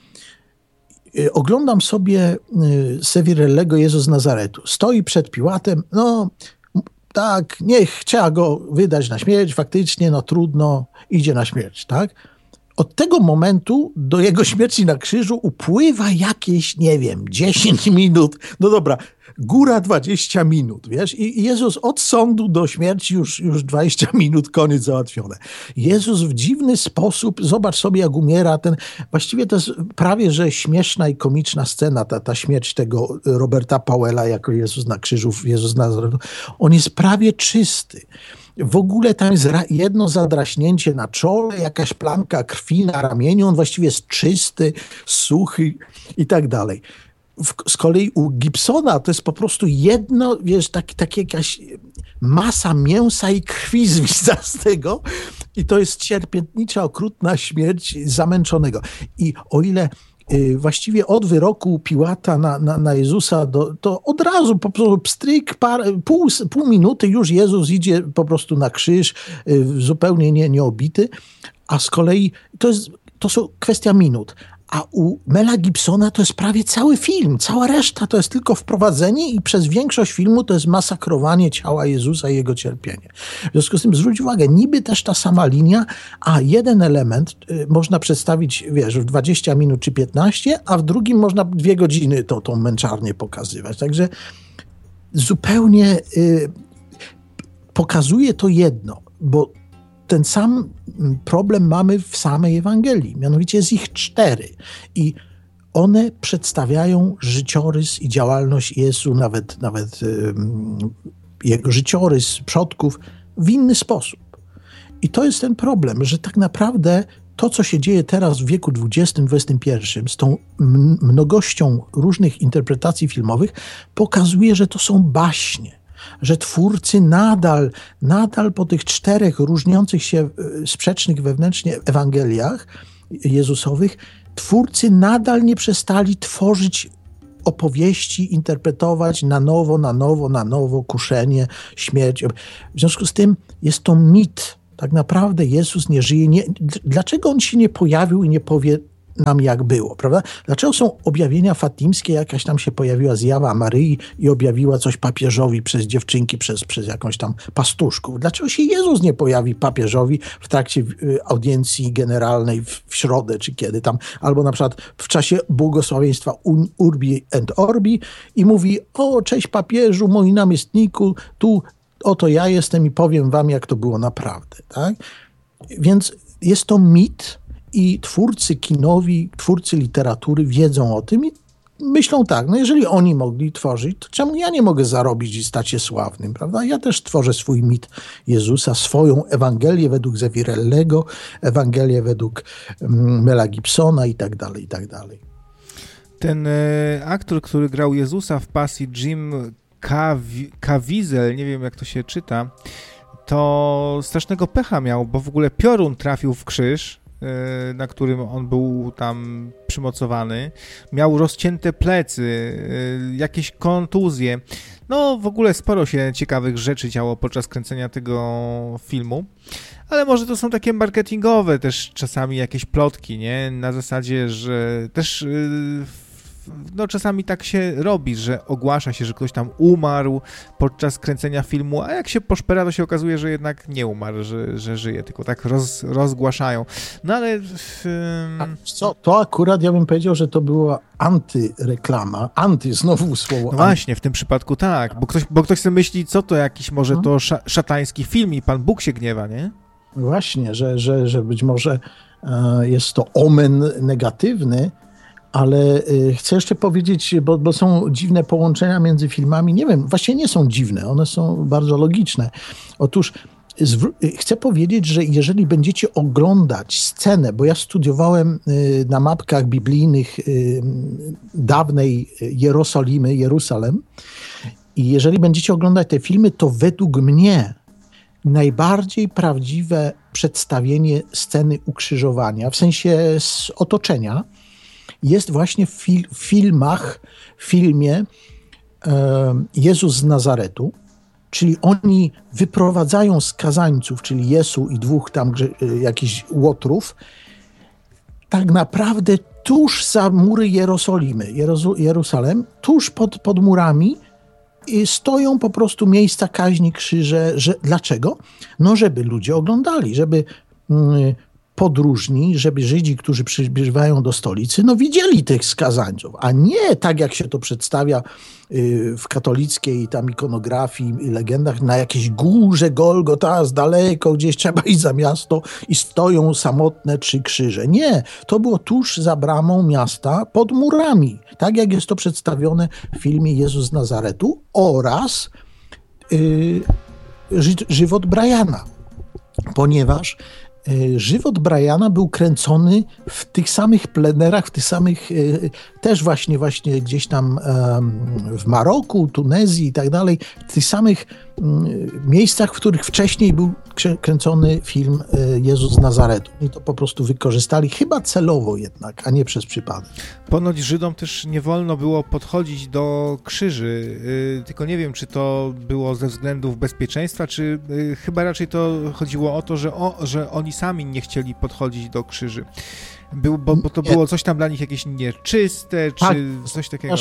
Oglądam sobie Zeffirellego Jezus z Nazaretu. Stoi przed Piłatem, no tak, niech trzeba go wydać na śmierć, faktycznie, no trudno, idzie na śmierć, tak? Od tego momentu do jego śmierci na krzyżu upływa jakieś, nie wiem, dziesięć minut, no dobra, góra dwadzieścia minut, wiesz? I Jezus od sądu do śmierci już, już dwadzieścia minut, koniec załatwione. Jezus w dziwny sposób, zobacz sobie jak umiera ten, właściwie to jest prawie, że śmieszna i komiczna scena, ta, ta śmierć tego Roberta Powella jako Jezus na krzyżu, Jezus z Nazaretu. On jest prawie czysty. W ogóle tam jest jedno zadraśnięcie na czole, jakaś plamka krwi na ramieniu, on właściwie jest czysty, suchy i tak dalej. Z kolei u Gibsona to jest po prostu jedno, wiesz, taki, taki jakaś masa mięsa i krwi zwisa z tego i to jest cierpiętnicza, okrutna śmierć zamęczonego. I o ile y, właściwie od wyroku Piłata na, na, na Jezusa do, to od razu po prostu pstryk, par, pół, pół minuty już Jezus idzie po prostu na krzyż, y, zupełnie nie, nieobity, a z kolei to jest, to są kwestia minut. A u Mela Gibsona to jest prawie cały film, cała reszta to jest tylko wprowadzenie i przez większość filmu to jest masakrowanie ciała Jezusa i jego cierpienie. W związku z tym zwróć uwagę, niby też ta sama linia, a jeden element y, można przedstawić, wiesz, w dwadzieścia minut czy piętnaście, a w drugim można dwie godziny to, tą męczarnię pokazywać. Także zupełnie y, pokazuje to jedno, bo ten sam problem mamy w samej Ewangelii, mianowicie jest ich cztery i one przedstawiają życiorys i działalność Jezu, nawet, nawet um, jego życiorys przodków w inny sposób. I to jest ten problem, że tak naprawdę to, co się dzieje teraz w wieku dwudziestym, dwudziestym pierwszym z tą mnogością różnych interpretacji filmowych, pokazuje, że to są baśnie. że twórcy nadal, nadal po tych czterech różniących się, sprzecznych wewnętrznie Ewangeliach Jezusowych, twórcy nadal nie przestali tworzyć opowieści, interpretować na nowo, na nowo, na nowo, kuszenie, śmierć. W związku z tym jest to mit. Tak naprawdę Jezus nie żyje. Nie, dlaczego on się nie pojawił i nie powie nam, jak było, prawda? Dlaczego są objawienia fatimskie, jakaś tam się pojawiła zjawa Maryi i objawiła coś papieżowi przez dziewczynki, przez, przez jakąś tam pastuszków? Dlaczego się Jezus nie pojawi papieżowi w trakcie audiencji generalnej w, w środę, czy kiedy tam, albo na przykład w czasie błogosławieństwa Urbi and Orbi i mówi: o, cześć papieżu, mój namiestniku, tu oto ja jestem i powiem wam, jak to było naprawdę, tak? Więc jest to mit, i twórcy kinowi, twórcy literatury wiedzą o tym i myślą tak, no jeżeli oni mogli tworzyć, to czemu ja nie mogę zarobić i stać się sławnym, prawda? Ja też tworzę swój mit Jezusa, swoją Ewangelię według Zeffirellego, Ewangelię według Mela Gibsona i tak dalej, i tak dalej. Ten e, aktor, który grał Jezusa w Pasji, Jim Caviezel, nie wiem jak to się czyta, to strasznego pecha miał, bo w ogóle piorun trafił w krzyż, na którym on był tam przymocowany. Miał rozcięte plecy, jakieś kontuzje. No w ogóle sporo się ciekawych rzeczy działo podczas kręcenia tego filmu. Ale może to są takie marketingowe też czasami jakieś plotki, nie? Na zasadzie, że też no czasami tak się robi, że ogłasza się, że ktoś tam umarł podczas kręcenia filmu, a jak się poszpera, to się okazuje, że jednak nie umarł, że, że żyje, tylko tak roz, rozgłaszają. No ale... Um... Co, to akurat ja bym powiedział, że to była antyreklama, anty znowu słowo. No właśnie, w tym przypadku tak, bo ktoś, bo ktoś sobie myśli, co to jakiś może hmm. to sz, szatański film i Pan Bóg się gniewa, nie? Właśnie, że, że, że być może e, jest to omen negatywny, ale chcę jeszcze powiedzieć, bo, bo są dziwne połączenia między filmami. Nie wiem, właściwie nie są dziwne, one są bardzo logiczne. Otóż chcę powiedzieć, że jeżeli będziecie oglądać scenę, bo ja studiowałem na mapkach biblijnych dawnej Jerozolimy, Jeruzalem, i jeżeli będziecie oglądać te filmy, to według mnie najbardziej prawdziwe przedstawienie sceny ukrzyżowania, w sensie z otoczenia, jest właśnie w, fil- w filmach, w filmie e, Jezus z Nazaretu, czyli oni wyprowadzają skazańców, czyli Jezu i dwóch tam e, jakichś łotrów, tak naprawdę tuż za mury Jerozolimy, Jeroz- Jeruzalem, tuż pod, pod murami i stoją po prostu miejsca kaźni, krzyże. Że, dlaczego? No żeby ludzie oglądali, żeby... Mm, podróżni, żeby Żydzi, którzy przybywają do stolicy, no widzieli tych skazańców, a nie tak jak się to przedstawia w katolickiej tam ikonografii i legendach, na jakiejś górze Golgota, z daleko, gdzieś trzeba iść za miasto i stoją samotne trzy krzyże. Nie, to było tuż za bramą miasta, pod murami, tak jak jest to przedstawione w filmie Jezus z Nazaretu oraz yy, ży- żywot Briana, ponieważ żywot Briana był kręcony w tych samych plenerach, w tych samych, też właśnie właśnie gdzieś tam w Maroku, Tunezji i tak dalej, w tych samych miejscach, w których wcześniej był kręcony film Jezus z Nazaretu. I to po prostu wykorzystali, chyba celowo jednak, a nie przez przypadek. Ponoć Żydom też nie wolno było podchodzić do krzyży, tylko nie wiem, czy to było ze względów bezpieczeństwa, czy chyba raczej to chodziło o to, że, o, że oni sami nie chcieli podchodzić do krzyży. Był, bo, bo to nie. było coś tam dla nich jakieś nieczyste, czy tak, coś takiego.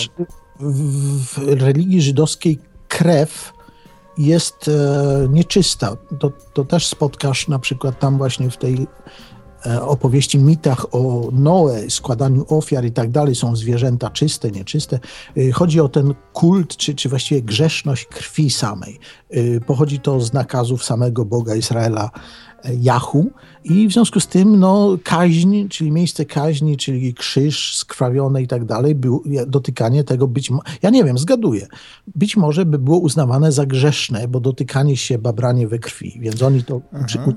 W, w religii żydowskiej krew jest e, nieczysta. To, to też spotkasz na przykład tam właśnie w tej e, opowieści, mitach o Noe, składaniu ofiar i tak dalej. Są zwierzęta czyste, nieczyste. E, chodzi o ten kult, czy, czy właściwie grzeszność krwi samej. E, pochodzi to z nakazów samego Boga Izraela, Jahu, i w związku z tym no, kaźń, czyli miejsce kaźni, czyli krzyż skrwawiony i tak dalej, był, dotykanie tego być może, ja nie wiem, zgaduję, być może by było uznawane za grzeszne, bo dotykanie się, babranie we krwi, więc oni to...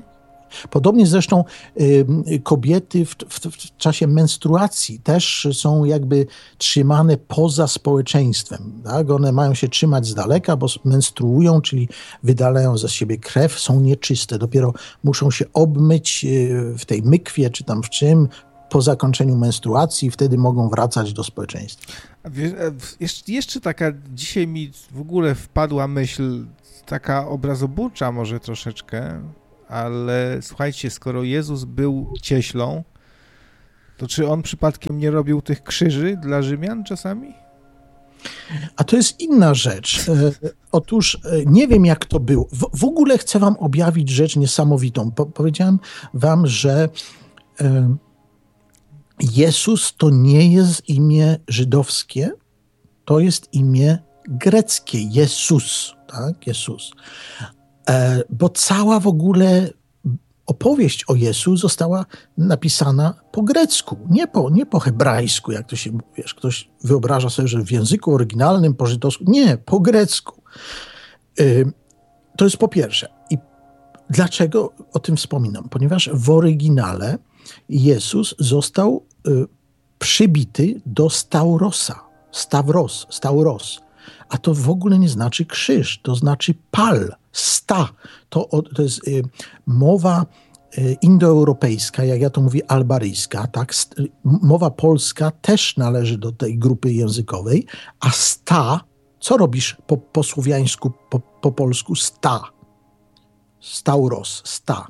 Podobnie zresztą y, kobiety w, w, w czasie menstruacji też są jakby trzymane poza społeczeństwem. Tak? One mają się trzymać z daleka, bo menstruują, czyli wydalają ze siebie krew, są nieczyste. Dopiero muszą się obmyć y, w tej mykwie czy tam w czym po zakończeniu menstruacji, wtedy mogą wracać do społeczeństwa. Jeszcze, jeszcze taka, dzisiaj mi w ogóle wpadła myśl, taka obrazoburcza może troszeczkę, ale słuchajcie, skoro Jezus był cieślą, to czy on przypadkiem nie robił tych krzyży dla Rzymian czasami? A to jest inna rzecz. E, otóż e, nie wiem, jak to było. W, w ogóle chcę wam objawić rzecz niesamowitą. Po, powiedziałem wam, że e, Jezus to nie jest imię żydowskie, to jest imię greckie. Jezus, tak? Jezus. E, bo cała w ogóle opowieść o Jezu została napisana po grecku, nie po, nie po hebrajsku, jak to się, wiesz, ktoś wyobraża sobie, że w języku oryginalnym, po żydowsku. Nie, po grecku. E, to jest po pierwsze. I dlaczego o tym wspominam? Ponieważ w oryginale Jezus został y, przybity do Staurosa. Stawros, Stauros. A to w ogóle nie znaczy krzyż, to znaczy pal, sta. To, to jest y, mowa y, indoeuropejska, jak ja to mówię, albaryjska. Tak? St, mowa polska też należy do tej grupy językowej, a sta, co robisz po, po słowiańsku, po, po polsku? Sta. Stauros, sta.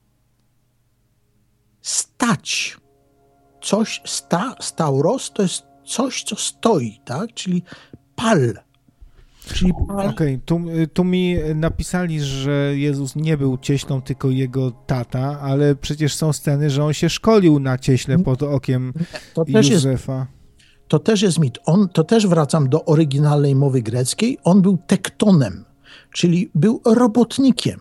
Stać. Coś, sta, stauros to jest coś, co stoi, tak? Czyli pal. Czyli pal. Okej, okay, tu, tu mi napisali, że Jezus nie był cieślą, tylko jego tata, ale przecież są sceny, że on się szkolił na cieśle pod okiem to też Józefa. Jest, to też jest mit. On, to też wracam do oryginalnej mowy greckiej. On był tektonem, czyli był robotnikiem.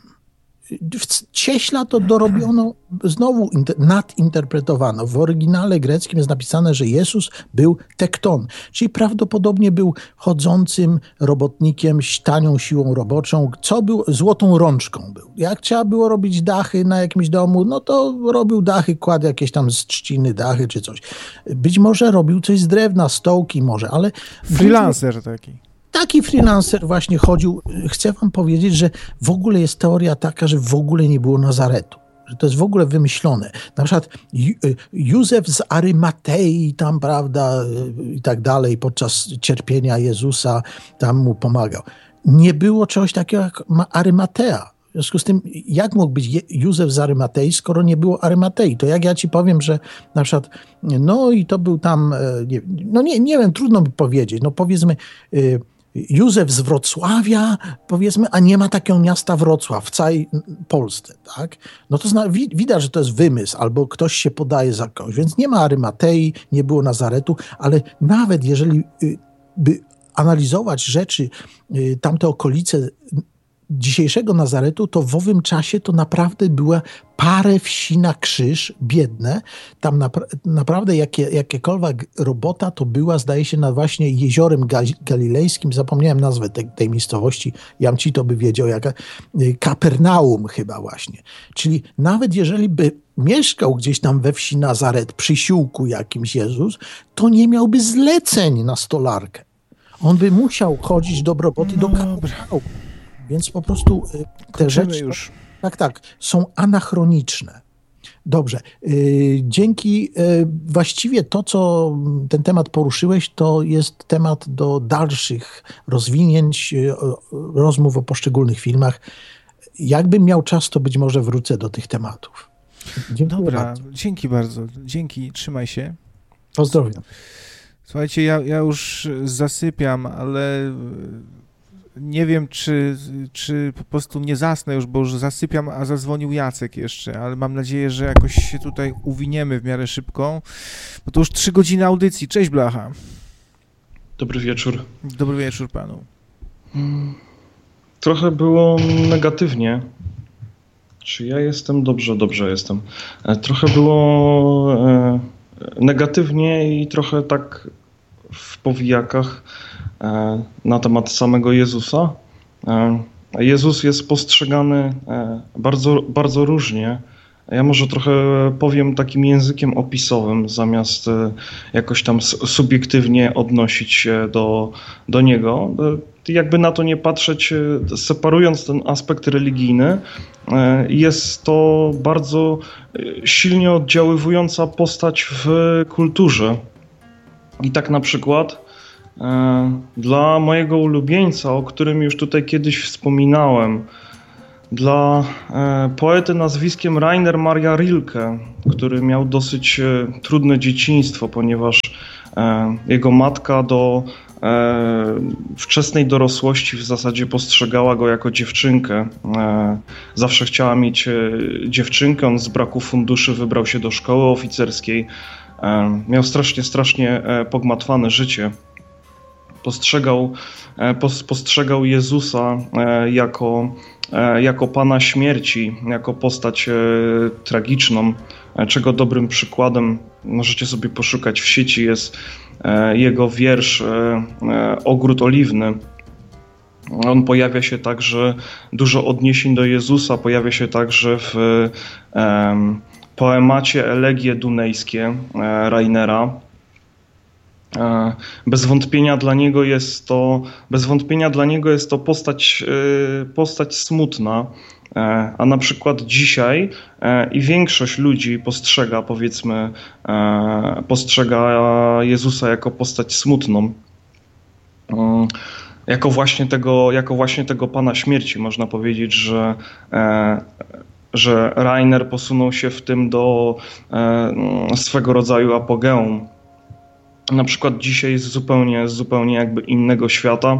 Cieśla to dorobiono, znowu inter, nadinterpretowano. W oryginale greckim jest napisane, że Jezus był tekton, czyli prawdopodobnie był chodzącym robotnikiem, tanią siłą roboczą, co był złotą rączką był. Jak trzeba było robić dachy na jakimś domu, no to robił dachy, kładł jakieś tam z trzciny dachy czy coś. Być może robił coś z drewna, stołki może, ale... Freelancer taki. Taki freelancer właśnie chodził. Chcę wam powiedzieć, że w ogóle jest teoria taka, że w ogóle nie było Nazaretu. Że to jest w ogóle wymyślone. Na przykład Józef z Arymatei tam, prawda, i tak dalej, podczas cierpienia Jezusa tam mu pomagał. Nie było czegoś takiego jak Arymatea. W związku z tym, jak mógł być Józef z Arymatei, skoro nie było Arymatei? To jak ja ci powiem, że na przykład, no i to był tam, nie, no nie, nie wiem, trudno mi powiedzieć, no powiedzmy, Józef z Wrocławia, powiedzmy, a nie ma takiego miasta Wrocław w całej Polsce, tak? No to zna, widać, że to jest wymysł, albo ktoś się podaje za kogoś, więc nie ma Arymatei, nie było Nazaretu, ale nawet jeżeli by analizować rzeczy, tamte okolice dzisiejszego Nazaretu, to w owym czasie to naprawdę była parę wsi na krzyż, biedne. Tam napra- naprawdę jakie, jakiekolwiek robota to była, zdaje się, nad właśnie jeziorem Gal- galilejskim. Zapomniałem nazwę tej, tej miejscowości. Jamci to by wiedział, jaka Kapernaum chyba właśnie. Czyli nawet jeżeli by mieszkał gdzieś tam we wsi Nazaret, przy siłku jakimś Jezus, to nie miałby zleceń na stolarkę. On by musiał chodzić do roboty do Kapernaum. Więc po prostu te Kończymy rzeczy, już. tak, tak, są anachroniczne. Dobrze. Yy, dzięki, yy, właściwie to, co ten temat poruszyłeś, to jest temat do dalszych rozwinięć, yy, rozmów o poszczególnych filmach. Jakbym miał czas, to być może wrócę do tych tematów. Dziękuję Dobra, bardzo. dzięki bardzo. Dzięki, trzymaj się. Pozdrawiam. Słuchajcie, ja, ja już zasypiam, ale nie wiem, czy, czy po prostu nie zasnę już, bo już zasypiam, a zadzwonił Jacek jeszcze, ale mam nadzieję, że jakoś się tutaj uwiniemy w miarę szybko, bo to już trzy godziny audycji. Cześć, Blacha. Dobry wieczór. Dobry wieczór panu. Trochę było negatywnie. Czy ja jestem? Dobrze, dobrze jestem. Trochę było negatywnie i trochę tak w powijakach na temat samego Jezusa. Jezus jest postrzegany bardzo, bardzo różnie Ja może trochę powiem takim językiem opisowym, zamiast jakoś tam subiektywnie odnosić się do, do niego. Jakby na to nie patrzeć, separując ten aspekt religijny, jest to bardzo silnie oddziaływująca postać w kulturze. I tak na przykład dla mojego ulubieńca, o którym już tutaj kiedyś wspominałem, dla poety nazwiskiem Rainer Maria Rilke, który miał dosyć trudne dzieciństwo, ponieważ jego matka do wczesnej dorosłości w zasadzie postrzegała go jako dziewczynkę. Zawsze chciała mieć dziewczynkę, on z braku funduszy wybrał się do szkoły oficerskiej. Miał strasznie, strasznie pogmatwane życie. Postrzegał, postrzegał Jezusa jako, jako Pana śmierci, jako postać tragiczną, czego dobrym przykładem, możecie sobie poszukać w sieci, jest jego wiersz Ogród Oliwny. On pojawia się także, dużo odniesień do Jezusa pojawia się także w poemacie Elegie Dunajskie Rainera. Bez wątpienia dla niego jest to, bez wątpienia dla niego jest to postać, postać smutna, a na przykład dzisiaj i większość ludzi postrzega, powiedzmy, postrzega Jezusa jako postać smutną, jako właśnie tego, jako właśnie tego Pana śmierci. Można powiedzieć, że że Rainer posunął się w tym do swego rodzaju apogeum. Na przykład dzisiaj jest zupełnie, zupełnie jakby innego świata.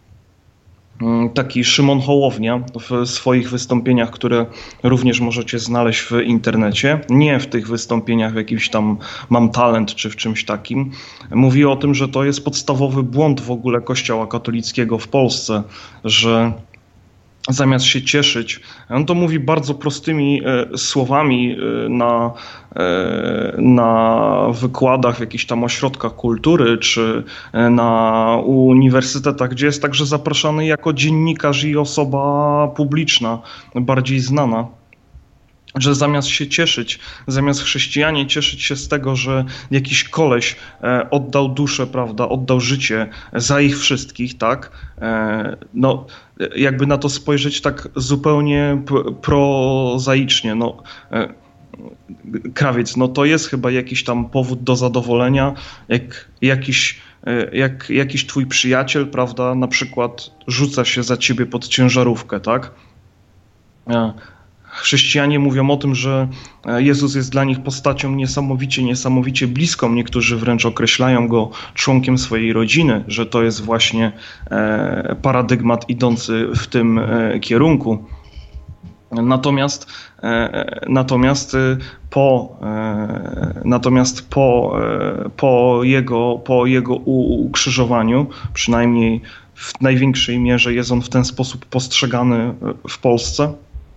Taki Szymon Hołownia w swoich wystąpieniach, które również możecie znaleźć w internecie, nie w tych wystąpieniach w jakimś tam Mam Talent czy w czymś takim, mówi o tym, że to jest podstawowy błąd w ogóle Kościoła katolickiego w Polsce, że zamiast się cieszyć, on to mówi bardzo prostymi e, słowami e, na, e, na wykładach w jakichś tam ośrodkach kultury czy e, na uniwersytetach, gdzie jest także zapraszany jako dziennikarz i osoba publiczna, bardziej znana. Że zamiast się cieszyć, zamiast chrześcijanie cieszyć się z tego, że jakiś koleś e, oddał duszę, prawda, oddał życie za ich wszystkich, tak, e, no jakby na to spojrzeć tak zupełnie p- prozaicznie, no e, krawiec, no to jest chyba jakiś tam powód do zadowolenia, jak jakiś, e, jak jakiś twój przyjaciel, prawda, na przykład rzuca się za ciebie pod ciężarówkę, tak. E, Chrześcijanie mówią o tym, że Jezus jest dla nich postacią niesamowicie, niesamowicie bliską. Niektórzy wręcz określają go członkiem swojej rodziny, że to jest właśnie paradygmat idący w tym kierunku. Natomiast, natomiast po, natomiast po, po, jego, po jego ukrzyżowaniu, przynajmniej w największej mierze jest on w ten sposób postrzegany w Polsce.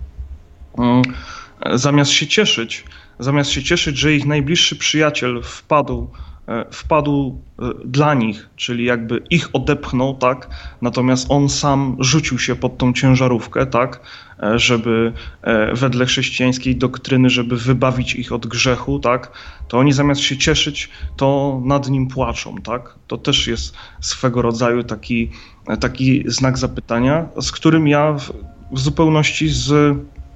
Zamiast się cieszyć, zamiast się cieszyć, że ich najbliższy przyjaciel wpadł, wpadł dla nich, czyli jakby ich odepchnął, tak, natomiast on sam rzucił się pod tą ciężarówkę, tak, żeby wedle chrześcijańskiej doktryny, żeby wybawić ich od grzechu, tak, to oni zamiast się cieszyć, to nad nim płaczą, tak. To też jest swego rodzaju taki, taki znak zapytania, z którym ja w, w zupełności z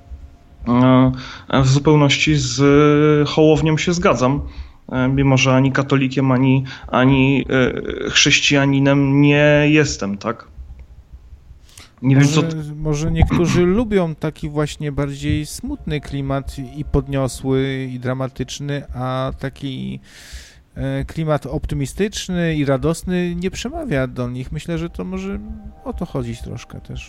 w zupełności z Hołownią się zgadzam, mimo że ani katolikiem, ani, ani chrześcijaninem nie jestem, tak? Nie może, wiem, co... może niektórzy lubią taki właśnie bardziej smutny klimat i podniosły, i dramatyczny, a taki klimat optymistyczny i radosny nie przemawia do nich. Myślę, że to może o to chodzić troszkę też.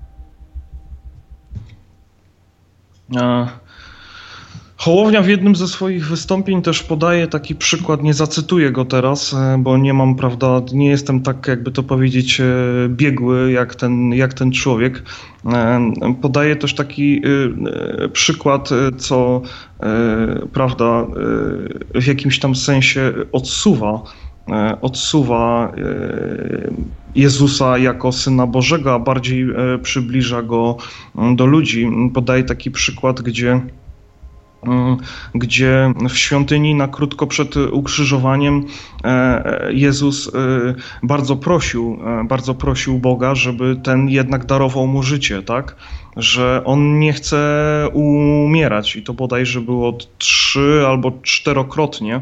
Hołownia w jednym ze swoich wystąpień też podaje taki przykład, nie zacytuję go teraz, bo nie mam, prawda, nie jestem tak, jakby to powiedzieć, biegły jak ten, jak ten człowiek. Podaje też taki przykład, co, prawda, w jakimś tam sensie odsuwa odsuwa Jezusa jako Syna Bożego, a bardziej przybliża go do ludzi. Podaję taki przykład, gdzie gdzie w świątyni na krótko przed ukrzyżowaniem Jezus bardzo prosił, bardzo prosił Boga, żeby ten jednak darował mu życie, tak? Że on nie chce umierać i to bodajże było trzy albo czterokrotnie.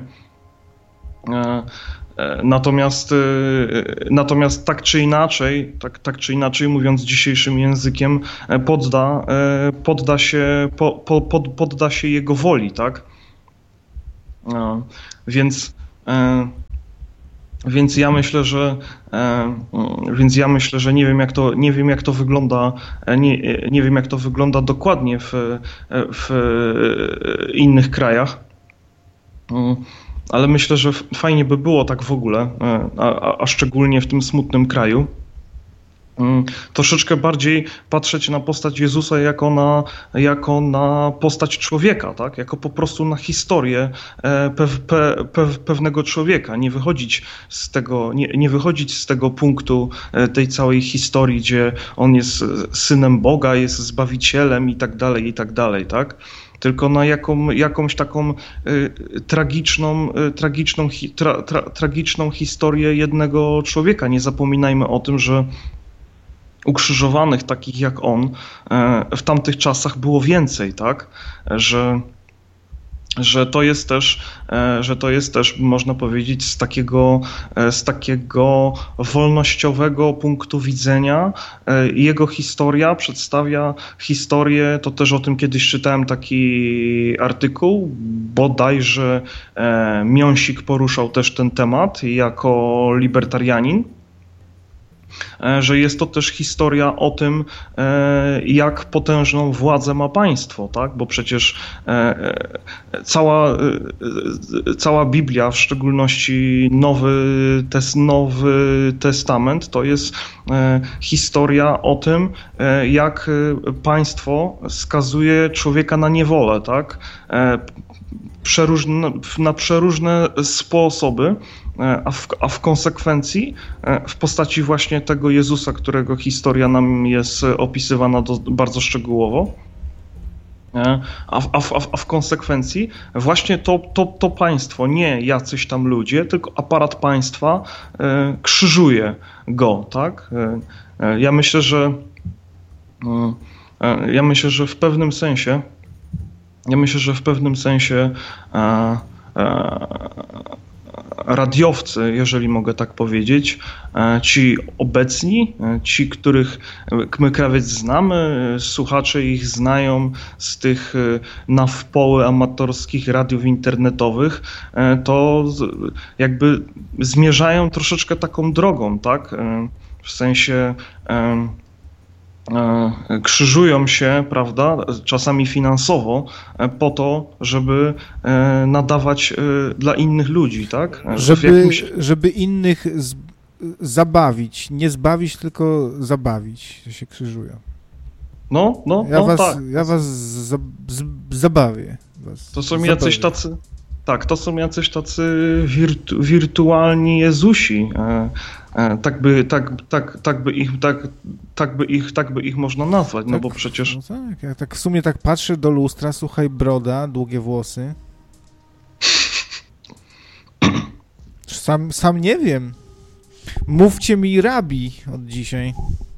Natomiast, natomiast tak czy inaczej, tak, tak czy inaczej, mówiąc dzisiejszym językiem, podda, podda, się, po, po, pod, podda się jego woli, tak? Więc, więc ja myślę, że więc ja myślę, że nie wiem jak to, nie wiem jak to wygląda, nie, nie wiem jak to wygląda dokładnie w, w innych krajach. Ale myślę, że fajnie by było tak w ogóle, a, a szczególnie w tym smutnym kraju, troszeczkę bardziej patrzeć na postać Jezusa jako na, jako na postać człowieka, tak? Jako po prostu na historię pew, pe, pe, pewnego człowieka. Nie wychodzić z tego, nie, nie wychodzić z tego punktu tej całej historii, gdzie on jest synem Boga, jest zbawicielem i tak dalej, i tak dalej, tak? Tylko na jaką, jakąś taką y, tragiczną, y, tragiczną, hi, tra, tra, tragiczną historię jednego człowieka. Nie zapominajmy o tym, że ukrzyżowanych takich jak on y, w tamtych czasach było więcej, tak? Że że to jest też, że to jest też, można powiedzieć, z takiego, z takiego wolnościowego punktu widzenia. Jego historia przedstawia historię, to też o tym kiedyś czytałem taki artykuł, bodajże Miąsik poruszał też ten temat jako libertarianin, że jest to też historia o tym, jak potężną władzę ma państwo, tak? Bo przecież cała, cała Biblia, w szczególności Nowy, tes, Nowy Testament, to jest historia o tym, jak państwo skazuje człowieka na niewolę, tak? Przeróżne, na przeróżne sposoby, a w, a w konsekwencji w postaci właśnie tego Jezusa, którego historia nam jest opisywana do, bardzo szczegółowo, a w, a, w, a w konsekwencji właśnie to, to, to państwo, nie jacyś tam ludzie, tylko aparat państwa krzyżuje go, tak? Ja myślę, że ja myślę, że w pewnym sensie Ja myślę, że w pewnym sensie e, e, radiowcy, jeżeli mogę tak powiedzieć, e, ci obecni, e, ci, których my krawiec znamy, słuchacze ich znają z tych e, na wpoły amatorskich radiów internetowych, e, to z, jakby zmierzają troszeczkę taką drogą, tak? E, w sensie e, krzyżują się, prawda, czasami finansowo po to, żeby nadawać dla innych ludzi, tak? Żeby, jakimś... żeby innych z, zabawić, nie zbawić, tylko zabawić, to się krzyżują. No, no, ja no was, tak. Ja was z, z, zabawię. Was to są zabawię. jacyś tacy... Tak, to są jacyś tacy wirtu, wirtualni Jezusi. E, e, tak, by, tak, tak, tak, by ich, tak, tak, by ich, tak by ich można nazwać, no tak, bo przecież... No tak, ja tak w sumie tak patrzę do lustra, słuchaj, broda, długie włosy. Sam, sam nie wiem. Mówcie mi rabi od dzisiaj.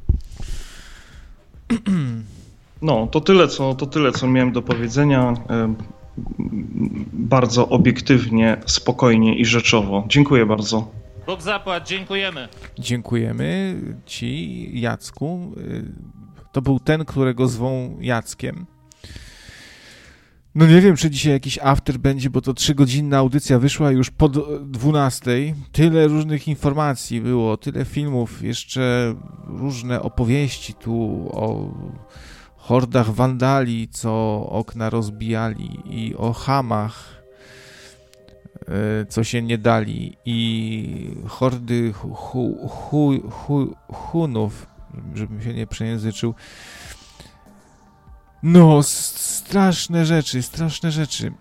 No, to tyle, co, to tyle, co miałem do powiedzenia. E, bardzo obiektywnie, spokojnie i rzeczowo. Dziękuję bardzo. Bóg zapłać, dziękujemy. Dziękujemy ci, Jacku. To był ten, którego zwą Jackiem. No nie wiem, czy dzisiaj jakiś after będzie, bo to trzygodzinna audycja wyszła już po dwunastej. Tyle różnych informacji było, tyle filmów, jeszcze różne opowieści tu o hordach wandali, co okna rozbijali, i o chamach, co się nie dali, i hordy hu, hu, hu, hu, Hunów, żebym się nie przejęzyczył. No, straszne rzeczy, straszne rzeczy.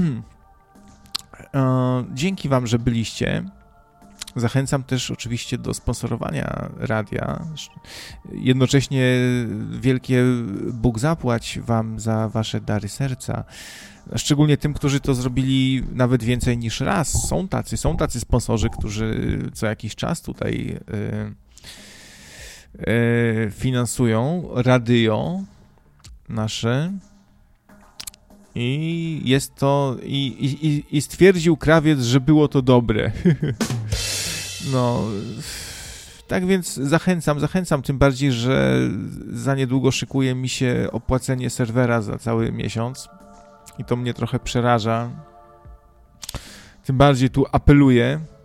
Dzięki wam, że byliście. Zachęcam też oczywiście do sponsorowania radia. Jednocześnie wielkie Bóg zapłać wam za wasze dary serca. Szczególnie tym, którzy to zrobili nawet więcej niż raz. Są tacy, są tacy sponsorzy, którzy co jakiś czas tutaj yy, yy, finansują radio nasze. I jest to... I, i, i stwierdził krawiec, że było to dobre. No... Tak więc zachęcam, zachęcam, tym bardziej, że za niedługo szykuje mi się opłacenie serwera za cały miesiąc i to mnie trochę przeraża. Tym bardziej tu apeluję